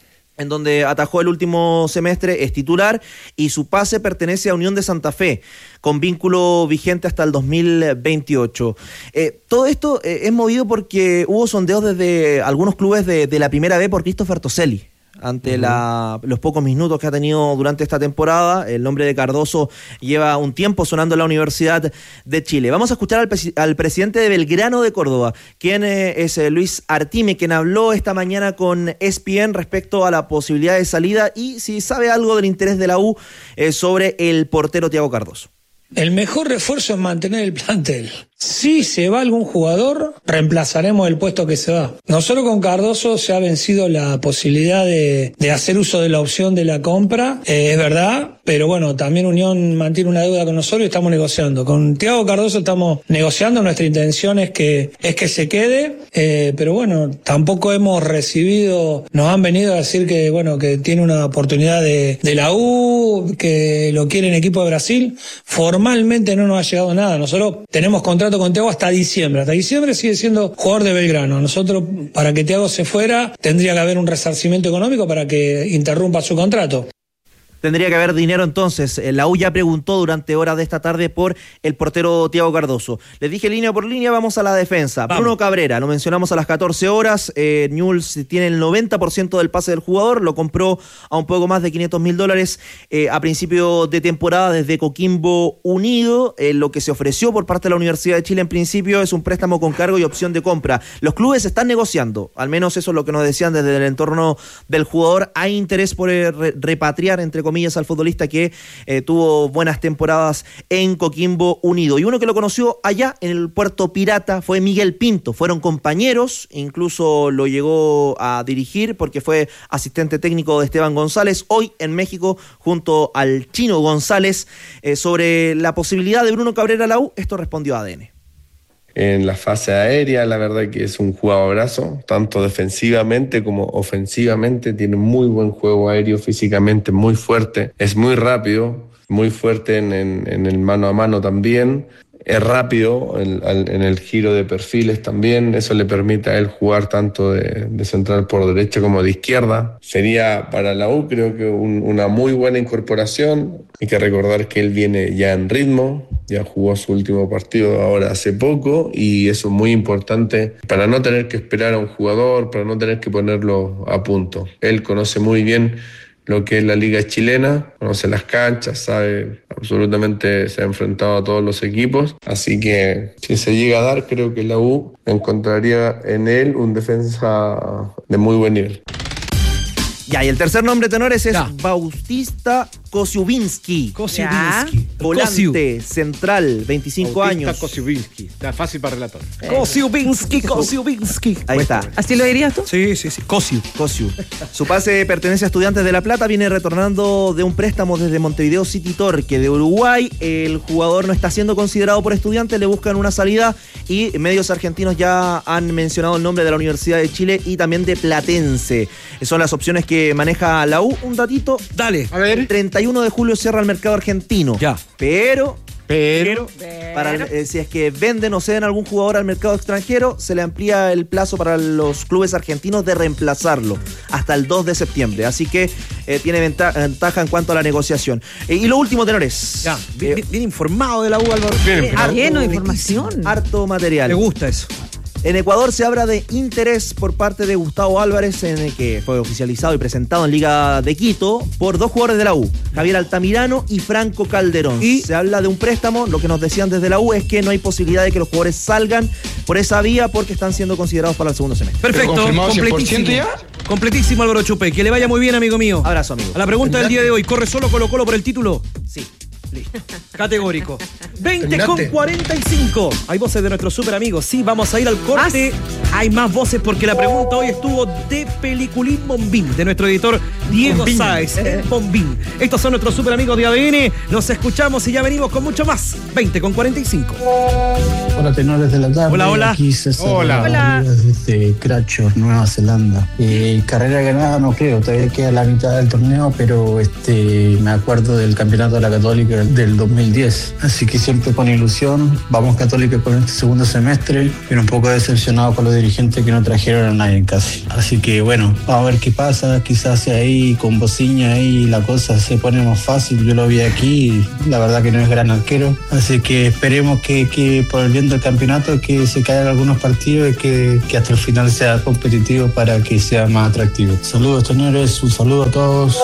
en donde atajó el último semestre, es titular, y su pase pertenece a Unión de Santa Fe, con vínculo vigente hasta el dos mil veintiocho. Eh, todo esto eh, es movido porque hubo sondeos desde algunos clubes de, de la Primera B por Christopher Toselli. Ante uh-huh. la, los pocos minutos que ha tenido durante esta temporada. El nombre de Cardoso lleva un tiempo sonando en la Universidad de Chile. Vamos a escuchar al, presi- al presidente de Belgrano de Córdoba, quien eh, es eh, Luis Artime, quien habló esta mañana con E S P N respecto a la posibilidad de salida y si sabe algo del interés de la U eh, sobre el portero Thiago Cardoso. El mejor refuerzo es mantener el plantel. Si se va algún jugador, reemplazaremos el puesto que se va. Nosotros con Cardoso se ha vencido la posibilidad de, de hacer uso de la opción de la compra, eh, es verdad, pero bueno, también Unión mantiene una deuda con nosotros y estamos negociando. Con Thiago Cardoso estamos negociando, nuestra intención es que, es que se quede, eh, pero bueno, tampoco hemos recibido, nos han venido a decir que bueno, que tiene una oportunidad de, de la U, que lo quiere en equipo de Brasil. Formalmente no nos ha llegado nada, nosotros tenemos contrato con Thiago hasta diciembre. Hasta diciembre sigue siendo jugador de Belgrano. Nosotros, para que Thiago se fuera, tendría que haber un resarcimiento económico para que interrumpa su contrato. Tendría que haber dinero entonces. La U ya preguntó durante horas de esta tarde por el portero Thiago Cardoso. Les dije línea por línea, vamos a la defensa. Vamos. Bruno Cabrera, lo mencionamos a las catorce horas. Eh, Newell's tiene el noventa por ciento del pase del jugador, lo compró a un poco más de quinientos mil dólares eh, a principio de temporada desde Coquimbo Unido. Eh, lo que se ofreció por parte de la Universidad de Chile en principio es un préstamo con cargo y opción de compra. Los clubes están negociando, al menos eso es lo que nos decían desde el entorno del jugador. Hay interés por eh, re- repatriar, entre comillas, al futbolista que eh, tuvo buenas temporadas en Coquimbo Unido. Y uno que lo conoció allá en el Puerto Pirata fue Miguel Pinto. Fueron compañeros, incluso lo llegó a dirigir porque fue asistente técnico de Esteban González, hoy en México junto al Chino González. Eh, sobre la posibilidad de Bruno Cabrera a la U, esto respondió a A D N. En la fase aérea, la verdad que es un jugadorazo, tanto defensivamente como ofensivamente, tiene muy buen juego aéreo, físicamente muy fuerte, es muy rápido, muy fuerte en, en, en el mano a mano también, es rápido en, en el giro de perfiles también, eso le permite a él jugar tanto de, de central por derecha como de izquierda. Sería para la U creo que un, una muy buena incorporación. Hay que recordar que él viene ya en ritmo, ya jugó su último partido ahora hace poco y eso es muy importante para no tener que esperar a un jugador, para no tener que ponerlo a punto. Él conoce muy bien lo que es la liga chilena, conoce las canchas, sabe absolutamente, se ha enfrentado a todos los equipos, así que si se llega a dar, creo que la U encontraría en él un defensa de muy buen nivel. Ya, y el tercer nombre, tenores, es ya. Bautista Kosiubiński. Kosiubiński. Volante, central, veinticinco Bautista años. Kosiubiński. Está fácil para relator. Eh. Kosiubiński, Kosiubiński. Ahí está. ¿Así lo dirías tú? Sí, sí, sí. Kosiu. Kosiu. Su pase pertenece a Estudiantes de La Plata, viene retornando de un préstamo desde Montevideo City Torque de Uruguay. El jugador no está siendo considerado por Estudiantes, le buscan una salida y medios argentinos ya han mencionado el nombre de la Universidad de Chile y también de Platense. Son las opciones que maneja la U. Un datito. Dale. A ver. treinta y uno de julio cierra el mercado argentino. Ya. Pero... Pero, pero para, eh, si es que venden o ceden algún jugador al mercado extranjero, se le amplía el plazo para los clubes argentinos de reemplazarlo hasta el dos de septiembre. Así que eh, tiene ventaja, ventaja en cuanto a la negociación. Eh, y lo último, tenores. Ya, bien, eh, bien informado de la U, Álvaro. Bien, harto, lleno de información. Harto material. Me gusta eso. En Ecuador se habla de interés por parte de Gustavo Álvarez, en el que fue oficializado y presentado en Liga de Quito, por dos jugadores de la U, Javier Altamirano y Franco Calderón. Y se habla de un préstamo. Lo que nos decían desde la U es que no hay posibilidad de que los jugadores salgan por esa vía porque están siendo considerados para el segundo semestre. Perfecto, completísimo. Ya? Completísimo, Álvaro Chupé. Que le vaya muy bien, amigo mío. Abrazo, amigo. A la pregunta del día de hoy, ¿corre solo Colo Colo por el título? Sí. Listo. Categórico. veinte con cuarenta y cinco. Hay voces de nuestros super amigos. Sí, vamos a ir al corte. Hay más voces porque la pregunta hoy estuvo de Peliculín Bombín, de nuestro editor Diego Bombín. Sáez. El Bombín. Estos son nuestros super amigos de A D N. Nos escuchamos y ya venimos con mucho más. veinte con cuarenta y cinco. Hola, tenores de la tarde. Hola, hola. Aquí César Hola. Rodríguez desde Cratchor, Nueva Zelanda. Eh, carrera ganada no creo, todavía queda la mitad del torneo, pero este me acuerdo del campeonato de la Católica del dos mil diez. Así que siempre con ilusión, vamos Católica con este segundo semestre, pero un poco decepcionado con los dirigentes que no trajeron a nadie casi. Así que bueno, vamos a ver qué pasa, quizás ahí con Bociña ahí la cosa se pone más fácil. Yo lo vi aquí y la verdad que no es gran arquero, así que esperemos que, que por el bien del campeonato que se caigan algunos partidos y que, que hasta el final sea competitivo para que sea más atractivo. Saludos, tenores, un saludo a todos.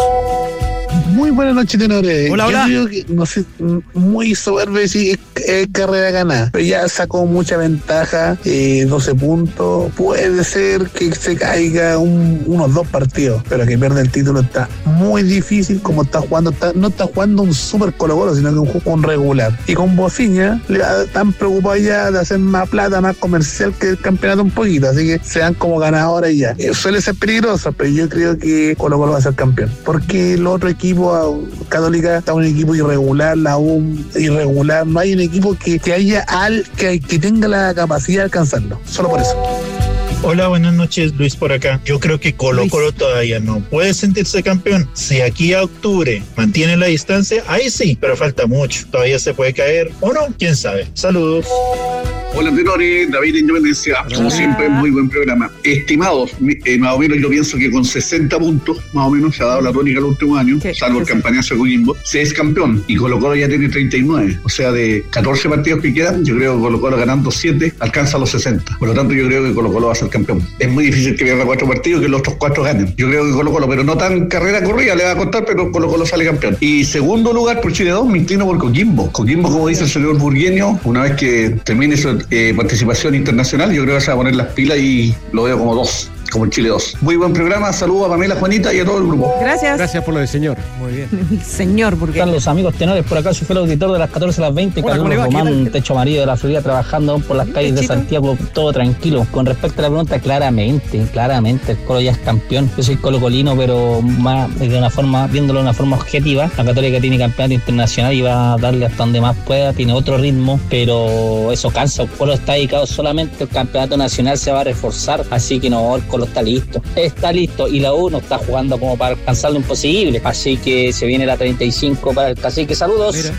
Muy buenas noches, tenores. Hola, hola. Yo creo que, no sé, muy soberbio decir es, es carrera ganada, pero ya sacó mucha ventaja, eh, doce puntos. Puede ser que se caiga un, unos dos partidos, pero que pierda el título está muy difícil como está jugando. Está, no está jugando un super Colo-Colo, sino que un juego regular. Y con Bociña le están preocupados ya de hacer más plata, más comercial que el campeonato un poquito, así que sean como ganadores y ya. Eh, suele ser peligroso, pero yo creo que Colo-Colo va a ser campeón, porque los otros equipos Católica está un equipo irregular, la U irregular, no hay un equipo que, que haya al que, que tenga la capacidad de alcanzarlo, solo por eso. Hola, buenas noches, Luis por acá. Yo creo que Colo Colo todavía no puede sentirse campeón. Si aquí a octubre mantiene la distancia, ahí sí, pero falta mucho. Todavía se puede caer o no, quién sabe. Saludos. Hola, tenores, David Independencia. Como siempre, muy buen programa. Estimados, eh, más o menos yo pienso que con sesenta puntos, más o menos, se ha dado la tónica el último año, salvo el campañazo de Coquimbo, se es campeón y Colo Colo ya tiene treinta y nueve. O sea, de catorce partidos que quedan, yo creo que Colo Colo ganando siete alcanza los sesenta. Por lo tanto, yo creo que Colo Colo va a ser campeón. Es muy difícil que pierda cuatro partidos y que los otros cuatro ganen. Yo creo que Colo Colo, pero no tan carrera corrida, le va a costar, pero Colo Colo sale campeón. Y segundo lugar por Chile dos, me inclino por Coquimbo. Coquimbo, como dice el señor Burgueño, una vez que termine su eh, participación internacional, yo creo que se va a poner las pilas y lo veo como dos. Como el Chile dos. Muy buen programa, saludos a Pamela, Juanita y a todo el grupo. Gracias. Gracias por lo de señor. Muy bien. Señor, porque están los amigos tenores por acá. Soy el auditor de las catorce a las veinte. Hola, Carlos Román, techo amarillo de la Florida, trabajando por las calles de Santiago, todo tranquilo. Con respecto a la pregunta, claramente, claramente, el Colo ya es campeón. Yo soy colocolino, pero más de una forma, viéndolo de una forma objetiva. La Católica tiene campeonato internacional y va a darle hasta donde más pueda, tiene otro ritmo, pero eso cansa. El Colo está dedicado solamente al campeonato nacional, se va a reforzar, así que no, el Colo está listo. Está listo y la U no está jugando como para alcanzar lo imposible, así que se viene la treinta y cinco para el Cacique. Saludos. Mira.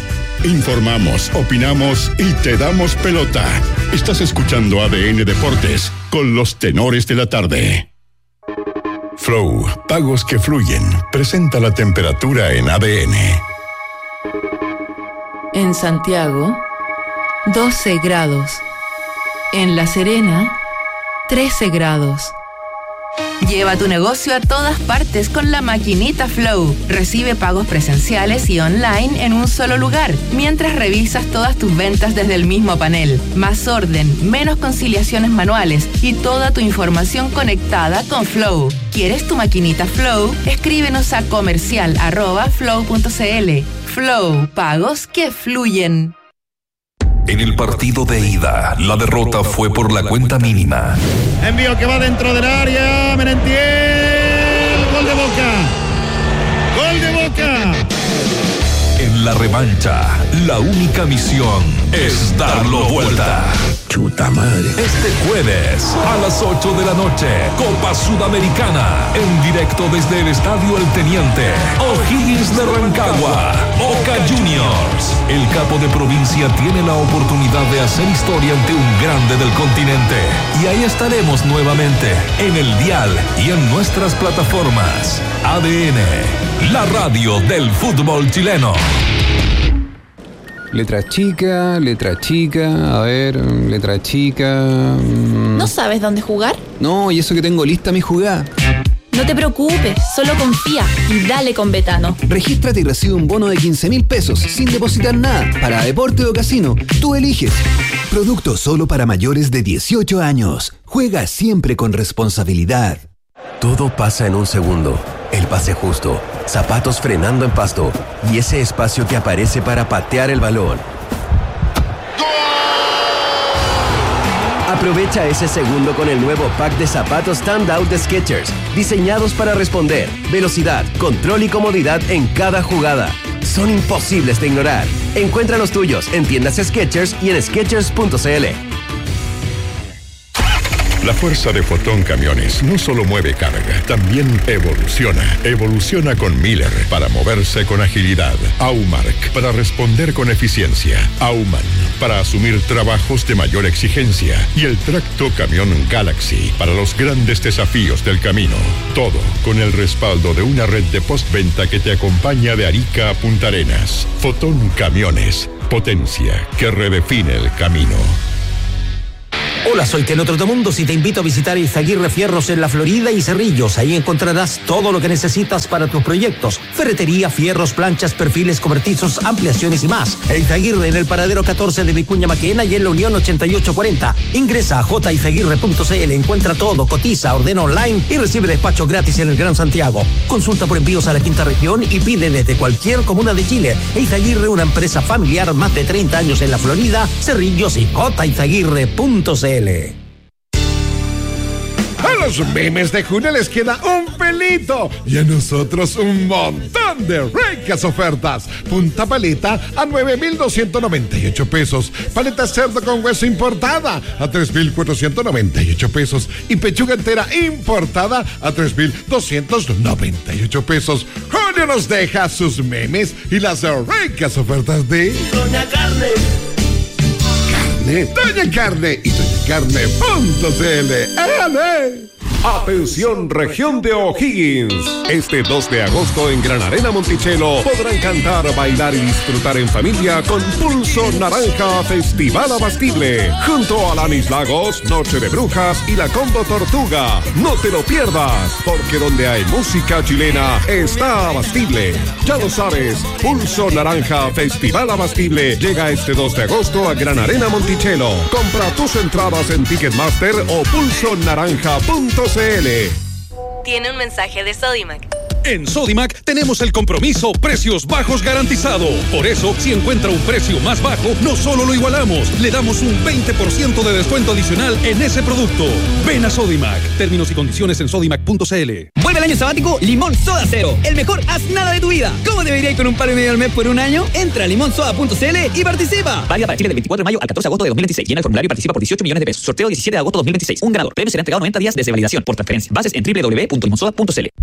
Informamos, opinamos y te damos pelota. Estás escuchando A D N Deportes con los tenores de la tarde. Flow, pagos que fluyen, presenta la temperatura en A D N. En Santiago, doce grados. En La Serena, trece grados. Lleva tu negocio a todas partes con la maquinita Flow. Recibe pagos presenciales y online en un solo lugar, mientras revisas todas tus ventas desde el mismo panel. Más orden, menos conciliaciones manuales y toda tu información conectada con Flow. ¿Quieres tu maquinita Flow? Escríbenos a comercial arroba flow punto cl. Flow, pagos que fluyen. En el partido de ida, la derrota fue por la cuenta mínima. Envío que va dentro del área. Merentiel. Gol de Boca. Gol de Boca. En la revancha, la única misión es darlo vuelta. Chuta madre. Este jueves, a las ocho de la noche, Copa Sudamericana, en directo desde el Estadio El Teniente, O'Higgins de Rancagua, Boca Juniors. El capo de provincia tiene la oportunidad de hacer historia ante un grande del continente. Y ahí estaremos nuevamente, en el dial y en nuestras plataformas. A D N, la radio del fútbol chileno. Letra chica, letra chica, a ver, letra chica... Mmm. ¿No sabes dónde jugar? No, y eso que tengo lista mi jugada. No te preocupes, solo confía y dale con Betano. Regístrate y recibe un bono de quince mil pesos sin depositar nada para deporte o casino. Tú eliges. Producto solo para mayores de dieciocho años. Juega siempre con responsabilidad. Todo pasa en un segundo. el pase justo, zapatos frenando en pasto y ese espacio que aparece para patear el balón. Aprovecha ese segundo con el nuevo pack de zapatos Standout de Skechers, diseñados para responder, velocidad, control y comodidad en cada jugada. Son imposibles de ignorar. Encuentra los tuyos en tiendas Skechers y en skechers punto c l. La fuerza de Fotón Camiones no solo mueve carga, también evoluciona. Evoluciona con Miller para moverse con agilidad. Aumark para responder con eficiencia. Auman para asumir trabajos de mayor exigencia. Y el tracto camión Galaxy para los grandes desafíos del camino. Todo con el respaldo de una red de postventa que te acompaña de Arica a Punta Arenas. Fotón Camiones, potencia que redefine el camino. Hola, soy Teno Trotamundos y te invito a visitar Izaguirre Fierros en La Florida y Cerrillos. Ahí encontrarás todo lo que necesitas para tus proyectos. Ferretería, fierros, planchas, perfiles, cobertizos, ampliaciones y más. Izaguirre en el paradero catorce de Vicuña Maquena y en la Unión ochenta y ocho cuarenta. Ingresa a j izaguirre punto c l, encuentra todo, cotiza, ordena online y recibe despacho gratis en el Gran Santiago. Consulta por envíos a la quinta región y pide desde cualquier comuna de Chile. Izaguirre, una empresa familiar, más de treinta años en la Florida, Cerrillos y j izaguirre punto c l. A los memes de junio les queda un pelito y a nosotros un montón de ricas ofertas. Punta paleta a nueve mil doscientos noventa y ocho pesos. Paleta cerdo con hueso importada a tres mil cuatrocientos noventa y ocho pesos. Y pechuga entera importada a tres mil doscientos noventa y ocho pesos. Junio nos deja sus memes y las ricas ofertas de Doña Carne. Doña Carne y doña carne punto c l. ¡Éale! Atención, región de O'Higgins. Este dos de agosto en Gran Arena Monticello podrán cantar, bailar y disfrutar en familia con Pulso Naranja Festival Abastible. Junto a Lanis Lagos, Noche de Brujas y la Combo Tortuga. No te lo pierdas, porque donde hay música chilena está Abastible. Ya lo sabes, Pulso Naranja Festival Abastible llega este dos de agosto a Gran Arena Monticello. Compra tus entradas en Ticketmaster o pulso naranja punto c l. Tiene un mensaje de Sodimac. En Sodimac tenemos el compromiso precios bajos garantizado. Por eso, si encuentra un precio más bajo, no solo lo igualamos, le damos un veinte por ciento de descuento adicional en ese producto. Ven a Sodimac. Términos y condiciones en sodimac punto c l. Vuelve el año sabático Limón Soda Cero. El mejor haz nada de tu vida. ¿Cómo debería ir con un par y medio al mes por un año? Entra a limón soda punto c l y participa. Válida para Chile del veinticuatro de mayo al catorce de agosto de dos mil veintiséis. Llena el formulario y participa por dieciocho millones de pesos. Sorteo diecisiete de agosto de dos mil veintiséis. Un ganador. Premio será entregado noventa días desde validación por transferencia. Bases en doble u doble u doble u punto limón soda punto c l.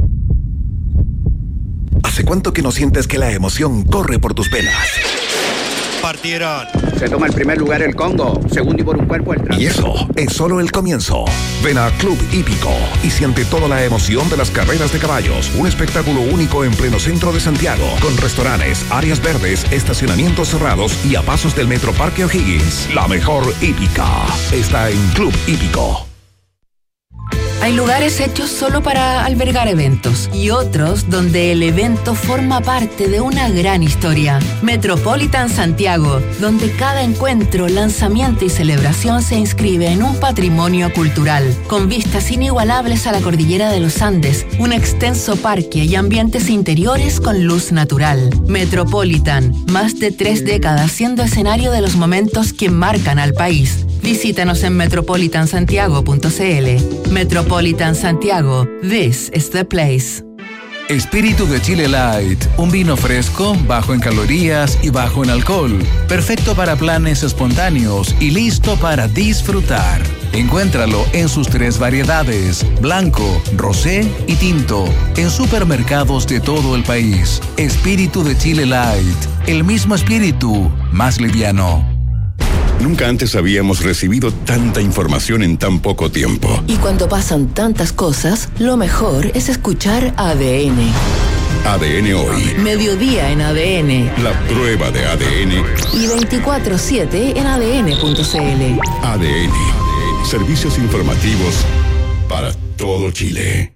¿Hace cuánto que no sientes que la emoción corre por tus venas? Partieron. Se toma el primer lugar el Congo, segundo y por un cuerpo el Trans. Y eso es solo el comienzo. Ven a Club Hípico y siente toda la emoción de las carreras de caballos. Un espectáculo único en pleno centro de Santiago, con restaurantes, áreas verdes, estacionamientos cerrados y a pasos del Metro Parque O'Higgins. La mejor hípica está en Club Hípico. Hay lugares hechos solo para albergar eventos y otros donde el evento forma parte de una gran historia. Metropolitan Santiago, donde cada encuentro, lanzamiento y celebración se inscribe en un patrimonio cultural, con vistas inigualables a la cordillera de los Andes, un extenso parque y ambientes interiores con luz natural. Metropolitan, más de tres décadas siendo escenario de los momentos que marcan al país. Visítanos en metropolitan santiago punto c l. Metropolitan Santiago, this is the place. Espíritu de Chile Light, un vino fresco, bajo en calorías y bajo en alcohol, perfecto para planes espontáneos y listo para disfrutar. Encuéntralo en sus tres variedades, blanco, rosé y tinto, en supermercados de todo el país. Espíritu de Chile Light, el mismo espíritu, más liviano. Nunca antes habíamos recibido tanta información en tan poco tiempo. Y cuando pasan tantas cosas, lo mejor es escuchar A D N. A D N Hoy. Mediodía en A D N. La prueba de A D N. Y veinticuatro siete en A D N punto c l. A D N. Servicios informativos para todo Chile.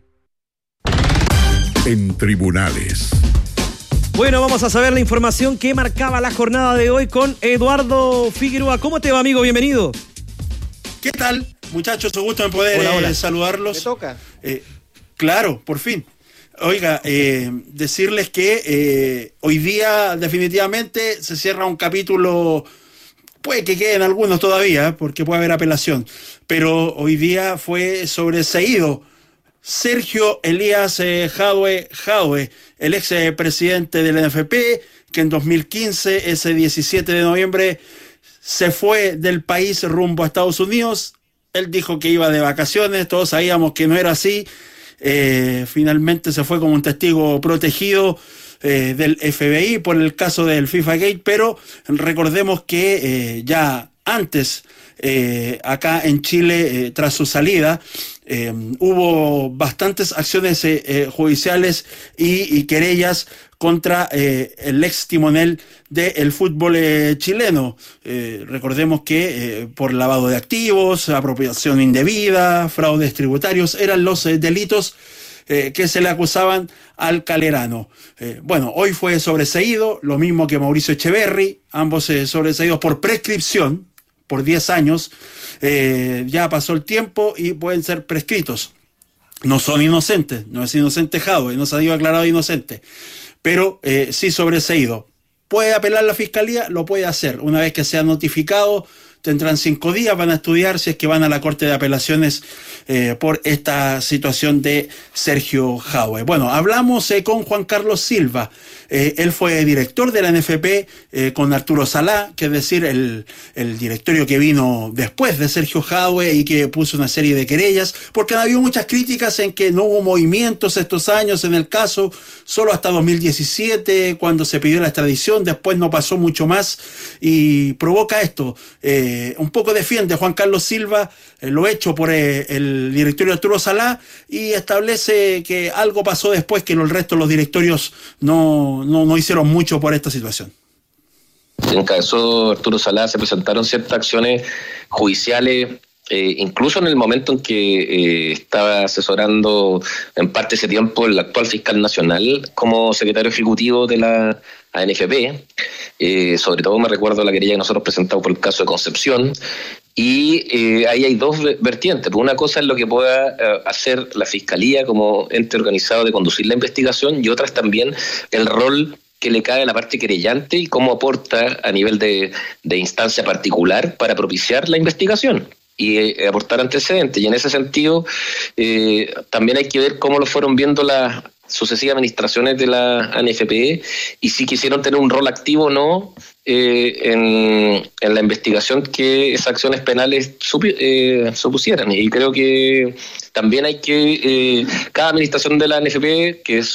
En tribunales. Bueno, vamos a saber la información que marcaba la jornada de hoy con Eduardo Figueroa. ¿Cómo te va, amigo? Bienvenido. ¿Qué tal, muchachos? Un gusto en poder hola, hola. Eh, saludarlos. ¿Me toca? Eh, claro, por fin. Oiga, eh, decirles que eh, hoy día definitivamente se cierra un capítulo, puede que queden algunos todavía, porque puede haber apelación, pero hoy día fue sobreseído Sergio Elías eh, Jadwe Jadwe, el ex presidente del N F P, que en dos mil quince, ese diecisiete de noviembre, se fue del país rumbo a Estados Unidos. Él dijo que iba de vacaciones, todos sabíamos que no era así. Eh, finalmente se fue como un testigo protegido eh, del F B I por el caso del FIFA Gate, pero recordemos que eh, ya antes eh, acá en Chile, eh, tras su salida, eh, hubo bastantes acciones eh, eh, judiciales y, y querellas contra eh, el ex timonel del fútbol eh, chileno. Eh, recordemos que eh, por lavado de activos, apropiación indebida, fraudes tributarios, eran los eh, delitos eh, que se le acusaban al Calerano. Eh, bueno, hoy fue sobreseído, lo mismo que Mauricio Echeverri, ambos eh, sobreseídos por prescripción, por diez años. Eh, ya pasó el tiempo y pueden ser prescritos. No son inocentes, no es inocente Jadwe, no se ha sido aclarado inocente, pero eh, sí sobreseído. ¿Puede apelar la Fiscalía? Lo puede hacer. Una vez que sea notificado, tendrán cinco días, van a estudiar si es que van a la Corte de Apelaciones eh, por esta situación de Sergio Jadwe. Bueno, hablamos eh, con Juan Carlos Silva. Eh, él fue director de la N F P eh, con Arturo Salá, que es decir, el, el directorio que vino después de Sergio Jadwe y que puso una serie de querellas, porque han habido muchas críticas en que no hubo movimientos estos años en el caso, solo hasta dos mil diecisiete, cuando se pidió la extradición, después no pasó mucho más y provoca esto. Eh, un poco defiende Juan Carlos Silva eh, lo hecho por eh, el directorio Arturo Salá y establece que algo pasó después, que el resto de los directorios no No, no hicieron mucho por esta situación. En caso de Arturo Salá se presentaron ciertas acciones judiciales, eh, incluso en el momento en que eh, estaba asesorando en parte ese tiempo el actual fiscal nacional como secretario ejecutivo de la A N F P. Eh, sobre todo me recuerdo la querella que nosotros presentamos por el caso de Concepción. Y eh, ahí hay dos vertientes. Una cosa es lo que pueda eh, hacer la Fiscalía como ente organizado de conducir la investigación, y otra es también el rol que le cae a la parte querellante y cómo aporta a nivel de, de instancia particular para propiciar la investigación y eh, aportar antecedentes. Y en ese sentido eh, también hay que ver cómo lo fueron viendo las sucesivas administraciones de la A N F P y si quisieron tener un rol activo o no eh, en, en la investigación que esas acciones penales supi, eh, supusieran. Y creo que también hay que, eh, cada administración de la A N F P que es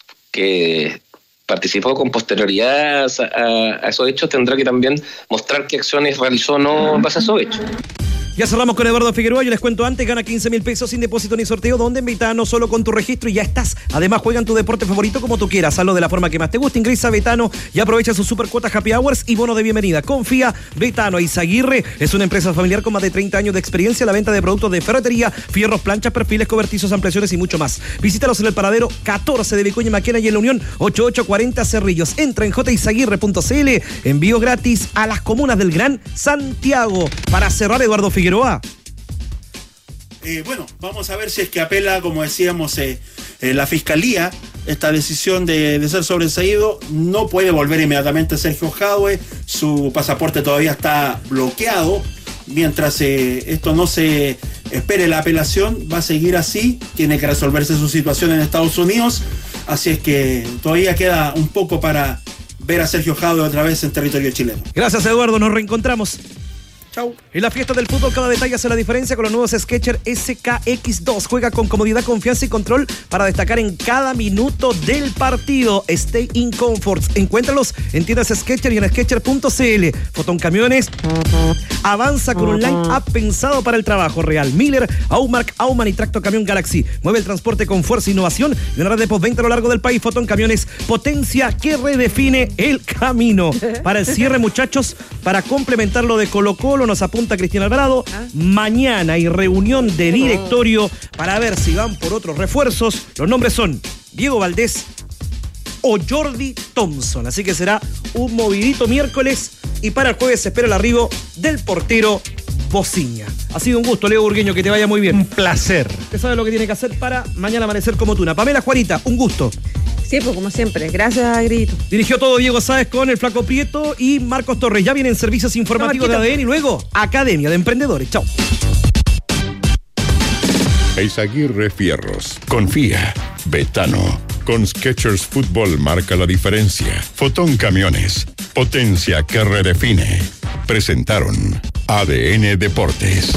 que participó con posterioridad a, a esos hechos tendrá que también mostrar qué acciones realizó o no en base a esos hechos. Ya cerramos con Eduardo Figueroa. Yo les cuento antes, gana quince mil pesos sin depósito ni sorteo, donde en Betano solo con tu registro y ya estás. Además, juegan tu deporte favorito como tú quieras. Hazlo de la forma que más te guste. Ingresa a Betano y aprovecha sus super cuotas Happy Hours y bono de bienvenida. Confía, Betano. Izaguirre es una empresa familiar con más de treinta años de experiencia en la venta de productos de ferretería, fierros, planchas, perfiles, cobertizos, ampliaciones y mucho más. Visítalos en el paradero catorce de Vicuña Maquena y en la Unión ochenta y ocho cuarenta Cerrillos. Entra en j izaguirre punto c l. Envío gratis a las comunas del Gran Santiago. Para cerrar, Eduardo Figueroa. Eh, bueno, vamos a ver si es que apela, como decíamos, eh, eh, la Fiscalía, esta decisión de, de ser sobreseído. No puede volver inmediatamente Sergio Jadwe, su pasaporte todavía está bloqueado. Mientras eh, esto no se espere la apelación, va a seguir así, tiene que resolverse su situación en Estados Unidos, así es que todavía queda un poco para ver a Sergio Jadwe otra vez en territorio chileno. Gracias, Eduardo, nos reencontramos. Chau. En la fiesta del fútbol cada detalle hace la diferencia con los nuevos Skechers S K X dos. Juega con comodidad, confianza y control para destacar en cada minuto del partido. Stay in comfort. Encuéntralos en tiendas Skechers y en skechers punto c l. Fotón Camiones avanza con un line-up pensado para el trabajo real. Miller, Aumark, Aumann y Tracto Camión Galaxy. Mueve el transporte con fuerza e innovación y una red de postventa a lo largo del país. Fotón Camiones, potencia que redefine el camino. Para el cierre, muchachos, para complementar lo de Colo Colo, nos apunta Cristian Alvarado. ¿Ah? Mañana hay reunión de directorio para ver si van por otros refuerzos. Los nombres son Diego Valdés o Jordi Thompson. Así que será un movidito miércoles y para el jueves se espera el arribo del portero Bociña. Ha sido un gusto, Leo Burgueño, que te vaya muy bien. Un placer. Usted sabe lo que tiene que hacer para mañana amanecer como tuna. Pamela Juanita, un gusto. Sí, pues como siempre. Gracias, Grito. Dirigió todo Diego Sáez con el Flaco Prieto y Marcos Torres. Ya vienen servicios informativos no, de A D N y luego Academia de Emprendedores. Chao. Eizaguirre Fierros. Confía. Betano. Con Skechers Fútbol marca la diferencia. Fotón Camiones. Potencia que redefine. Presentaron A D N Deportes.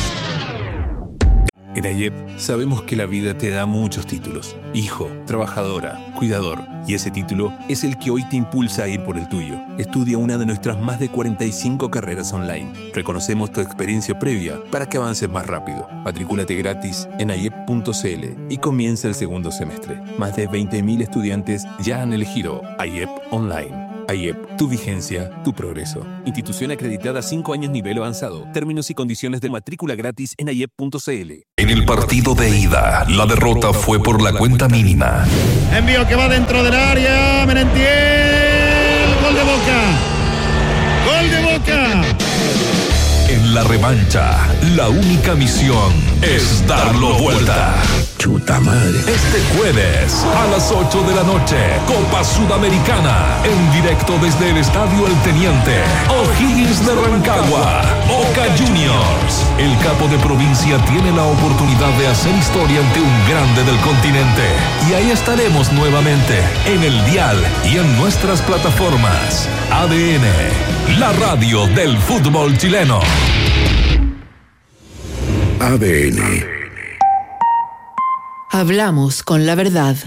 En AYEP sabemos que la vida te da muchos títulos. Hijo, trabajadora, cuidador. Y ese título es el que hoy te impulsa a ir por el tuyo. Estudia una de nuestras más de cuarenta y cinco carreras online. Reconocemos tu experiencia previa para que avances más rápido. Matricúlate gratis en ayep punto cl y comienza el segundo semestre. Más de veinte mil estudiantes ya han elegido AYEP Online. AYEP, tu vigencia, tu progreso. Institución acreditada cinco años nivel avanzado. Términos y condiciones de matrícula gratis en ayep punto cl. En el partido de ida, la derrota fue por la cuenta mínima. Envío que va dentro del área. Merentiel. Gol de Boca. Gol de Boca. En la revancha, la única misión es darlo vuelta. Chuta madre. Este jueves a las ocho de la noche, Copa Sudamericana, en directo desde el Estadio El Teniente, O'Higgins de Rancagua, Boca Juniors. El capo de provincia tiene la oportunidad de hacer historia ante un grande del continente. Y ahí estaremos nuevamente, en el dial y en nuestras plataformas. A D N, la radio del fútbol chileno. A D N. Hablamos con la verdad.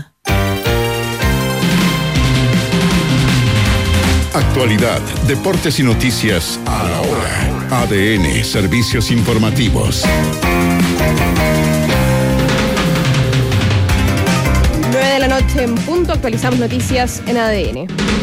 Actualidad, deportes y noticias a la hora. A D N, servicios informativos. nueve de la noche en punto, actualizamos noticias en A D N.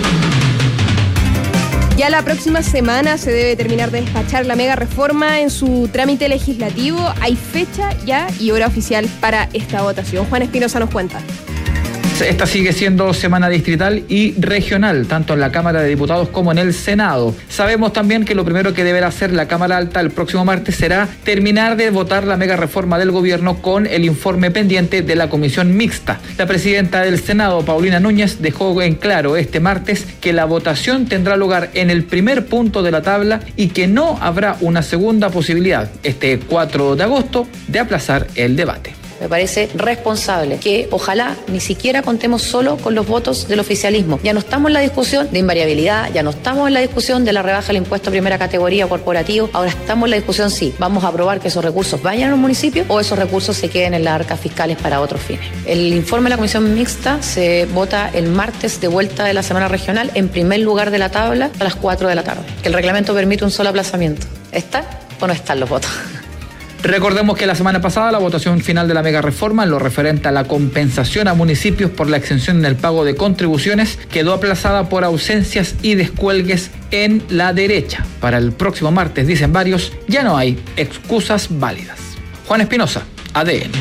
Ya la próxima semana se debe terminar de despachar la mega reforma en su trámite legislativo. Hay fecha ya y hora oficial para esta votación. Juan Espinosa nos cuenta. Esta sigue siendo semana distrital y regional, tanto en la Cámara de Diputados como en el Senado. Sabemos también que lo primero que deberá hacer la Cámara Alta el próximo martes será terminar de votar la mega reforma del gobierno con el informe pendiente de la Comisión Mixta. La presidenta del Senado, Paulina Núñez, dejó en claro este martes que la votación tendrá lugar en el primer punto de la tabla y que no habrá una segunda posibilidad, este cuatro de agosto, de aplazar el debate. Me parece responsable que ojalá ni siquiera contemos solo con los votos del oficialismo. Ya no estamos en la discusión de invariabilidad, ya no estamos en la discusión de la rebaja del impuesto a primera categoría corporativo, ahora estamos en la discusión si vamos a aprobar que esos recursos vayan a los municipios o esos recursos se queden en las arcas fiscales para otros fines. El informe de la Comisión Mixta se vota el martes de vuelta de la semana regional en primer lugar de la tabla a las cuatro de la tarde. Que el reglamento permite un solo aplazamiento. ¿Está o no están los votos? Recordemos que la semana pasada la votación final de la mega reforma en lo referente a la compensación a municipios por la exención en el pago de contribuciones quedó aplazada por ausencias y descuelgues en la derecha. Para el próximo martes, dicen varios, ya no hay excusas válidas. Juan Espinosa, A D N.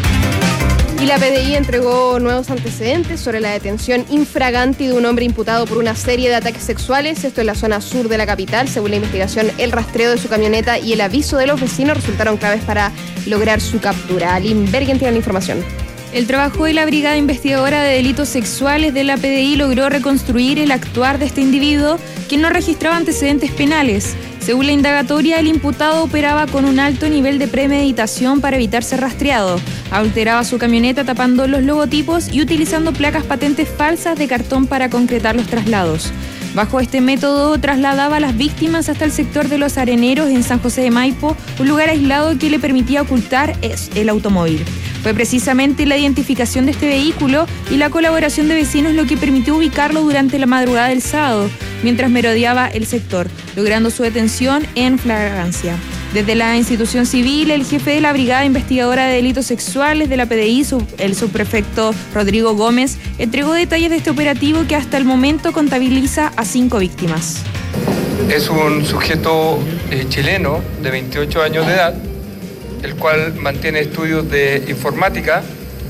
Y la P D I entregó nuevos antecedentes sobre la detención infragante de un hombre imputado por una serie de ataques sexuales, esto en la zona sur de la capital. Según la investigación, el rastreo de su camioneta y el aviso de los vecinos resultaron claves para lograr su captura. Aline Bergen tiene la información. El trabajo de la Brigada Investigadora de Delitos Sexuales de la P D I logró reconstruir el actuar de este individuo, quien no registraba antecedentes penales. Según la indagatoria, el imputado operaba con un alto nivel de premeditación para evitar ser rastreado. Alteraba su camioneta tapando los logotipos y utilizando placas patentes falsas de cartón para concretar los traslados. Bajo este método, trasladaba a las víctimas hasta el sector de Los Areneros en San José de Maipo, un lugar aislado que le permitía ocultar el automóvil. Fue precisamente la identificación de este vehículo y la colaboración de vecinos lo que permitió ubicarlo durante la madrugada del sábado, mientras merodeaba el sector, logrando su detención en flagrancia. Desde la institución civil, el jefe de la Brigada Investigadora de Delitos Sexuales de la P D I, el subprefecto Rodrigo Gómez, entregó detalles de este operativo que hasta el momento contabiliza a cinco víctimas. Es un sujeto eh, chileno de veintiocho años de edad, el cual mantiene estudios de informática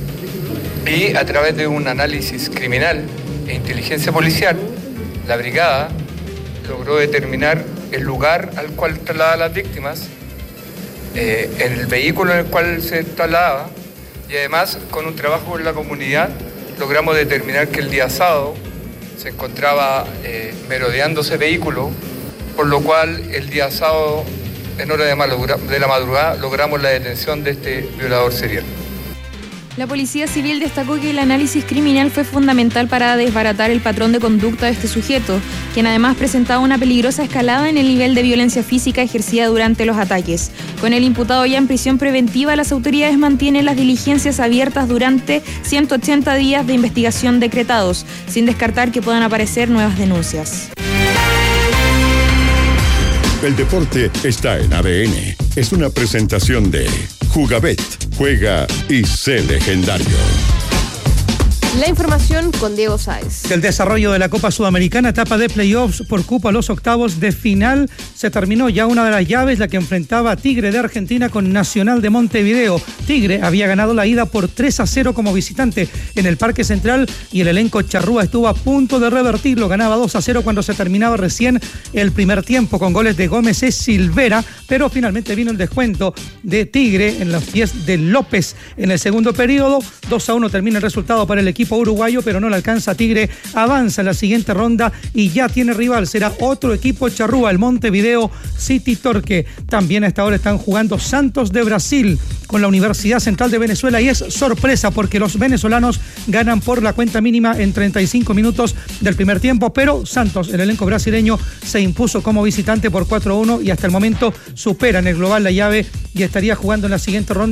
y a través de un análisis criminal e inteligencia policial, la brigada logró determinar el lugar al cual traslada a las víctimas eh, en el vehículo en el cual se trasladaba, y además con un trabajo en la comunidad logramos determinar que el día sábado se encontraba eh, merodeando ese vehículo, por lo cual el día sábado en hora de, de la madrugada logramos la detención de este violador serial. La Policía Civil destacó que el análisis criminal fue fundamental para desbaratar el patrón de conducta de este sujeto, quien además presentaba una peligrosa escalada en el nivel de violencia física ejercida durante los ataques. Con el imputado ya en prisión preventiva, las autoridades mantienen las diligencias abiertas durante ciento ochenta días de investigación decretados, sin descartar que puedan aparecer nuevas denuncias. El deporte está en A D N. Es una presentación de Jugabet. Juega y sé legendario. La información con Diego Sáez. El desarrollo de la Copa Sudamericana, etapa de playoffs por cupo a los octavos de final, se terminó ya una de las llaves, la que enfrentaba a Tigre de Argentina con Nacional de Montevideo. Tigre había ganado la ida por tres a cero como visitante en el Parque Central y el elenco charrúa estuvo a punto de revertirlo. Ganaba dos a cero cuando se terminaba recién el primer tiempo con goles de Gómez y Silvera, pero finalmente vino el descuento de Tigre en los pies de López en el segundo periodo. dos a uno termina el resultado para el equipo uruguayo, pero no le alcanza a Tigre, avanza en la siguiente ronda y ya tiene rival, será otro equipo charrúa, el Montevideo City Torque. También a esta hora están jugando Santos de Brasil con la Universidad Central de Venezuela y es sorpresa porque los venezolanos ganan por la cuenta mínima en treinta y cinco minutos del primer tiempo, pero Santos, el elenco brasileño, se impuso como visitante por cuatro a uno y hasta el momento supera en el global la llave y estaría jugando en la siguiente ronda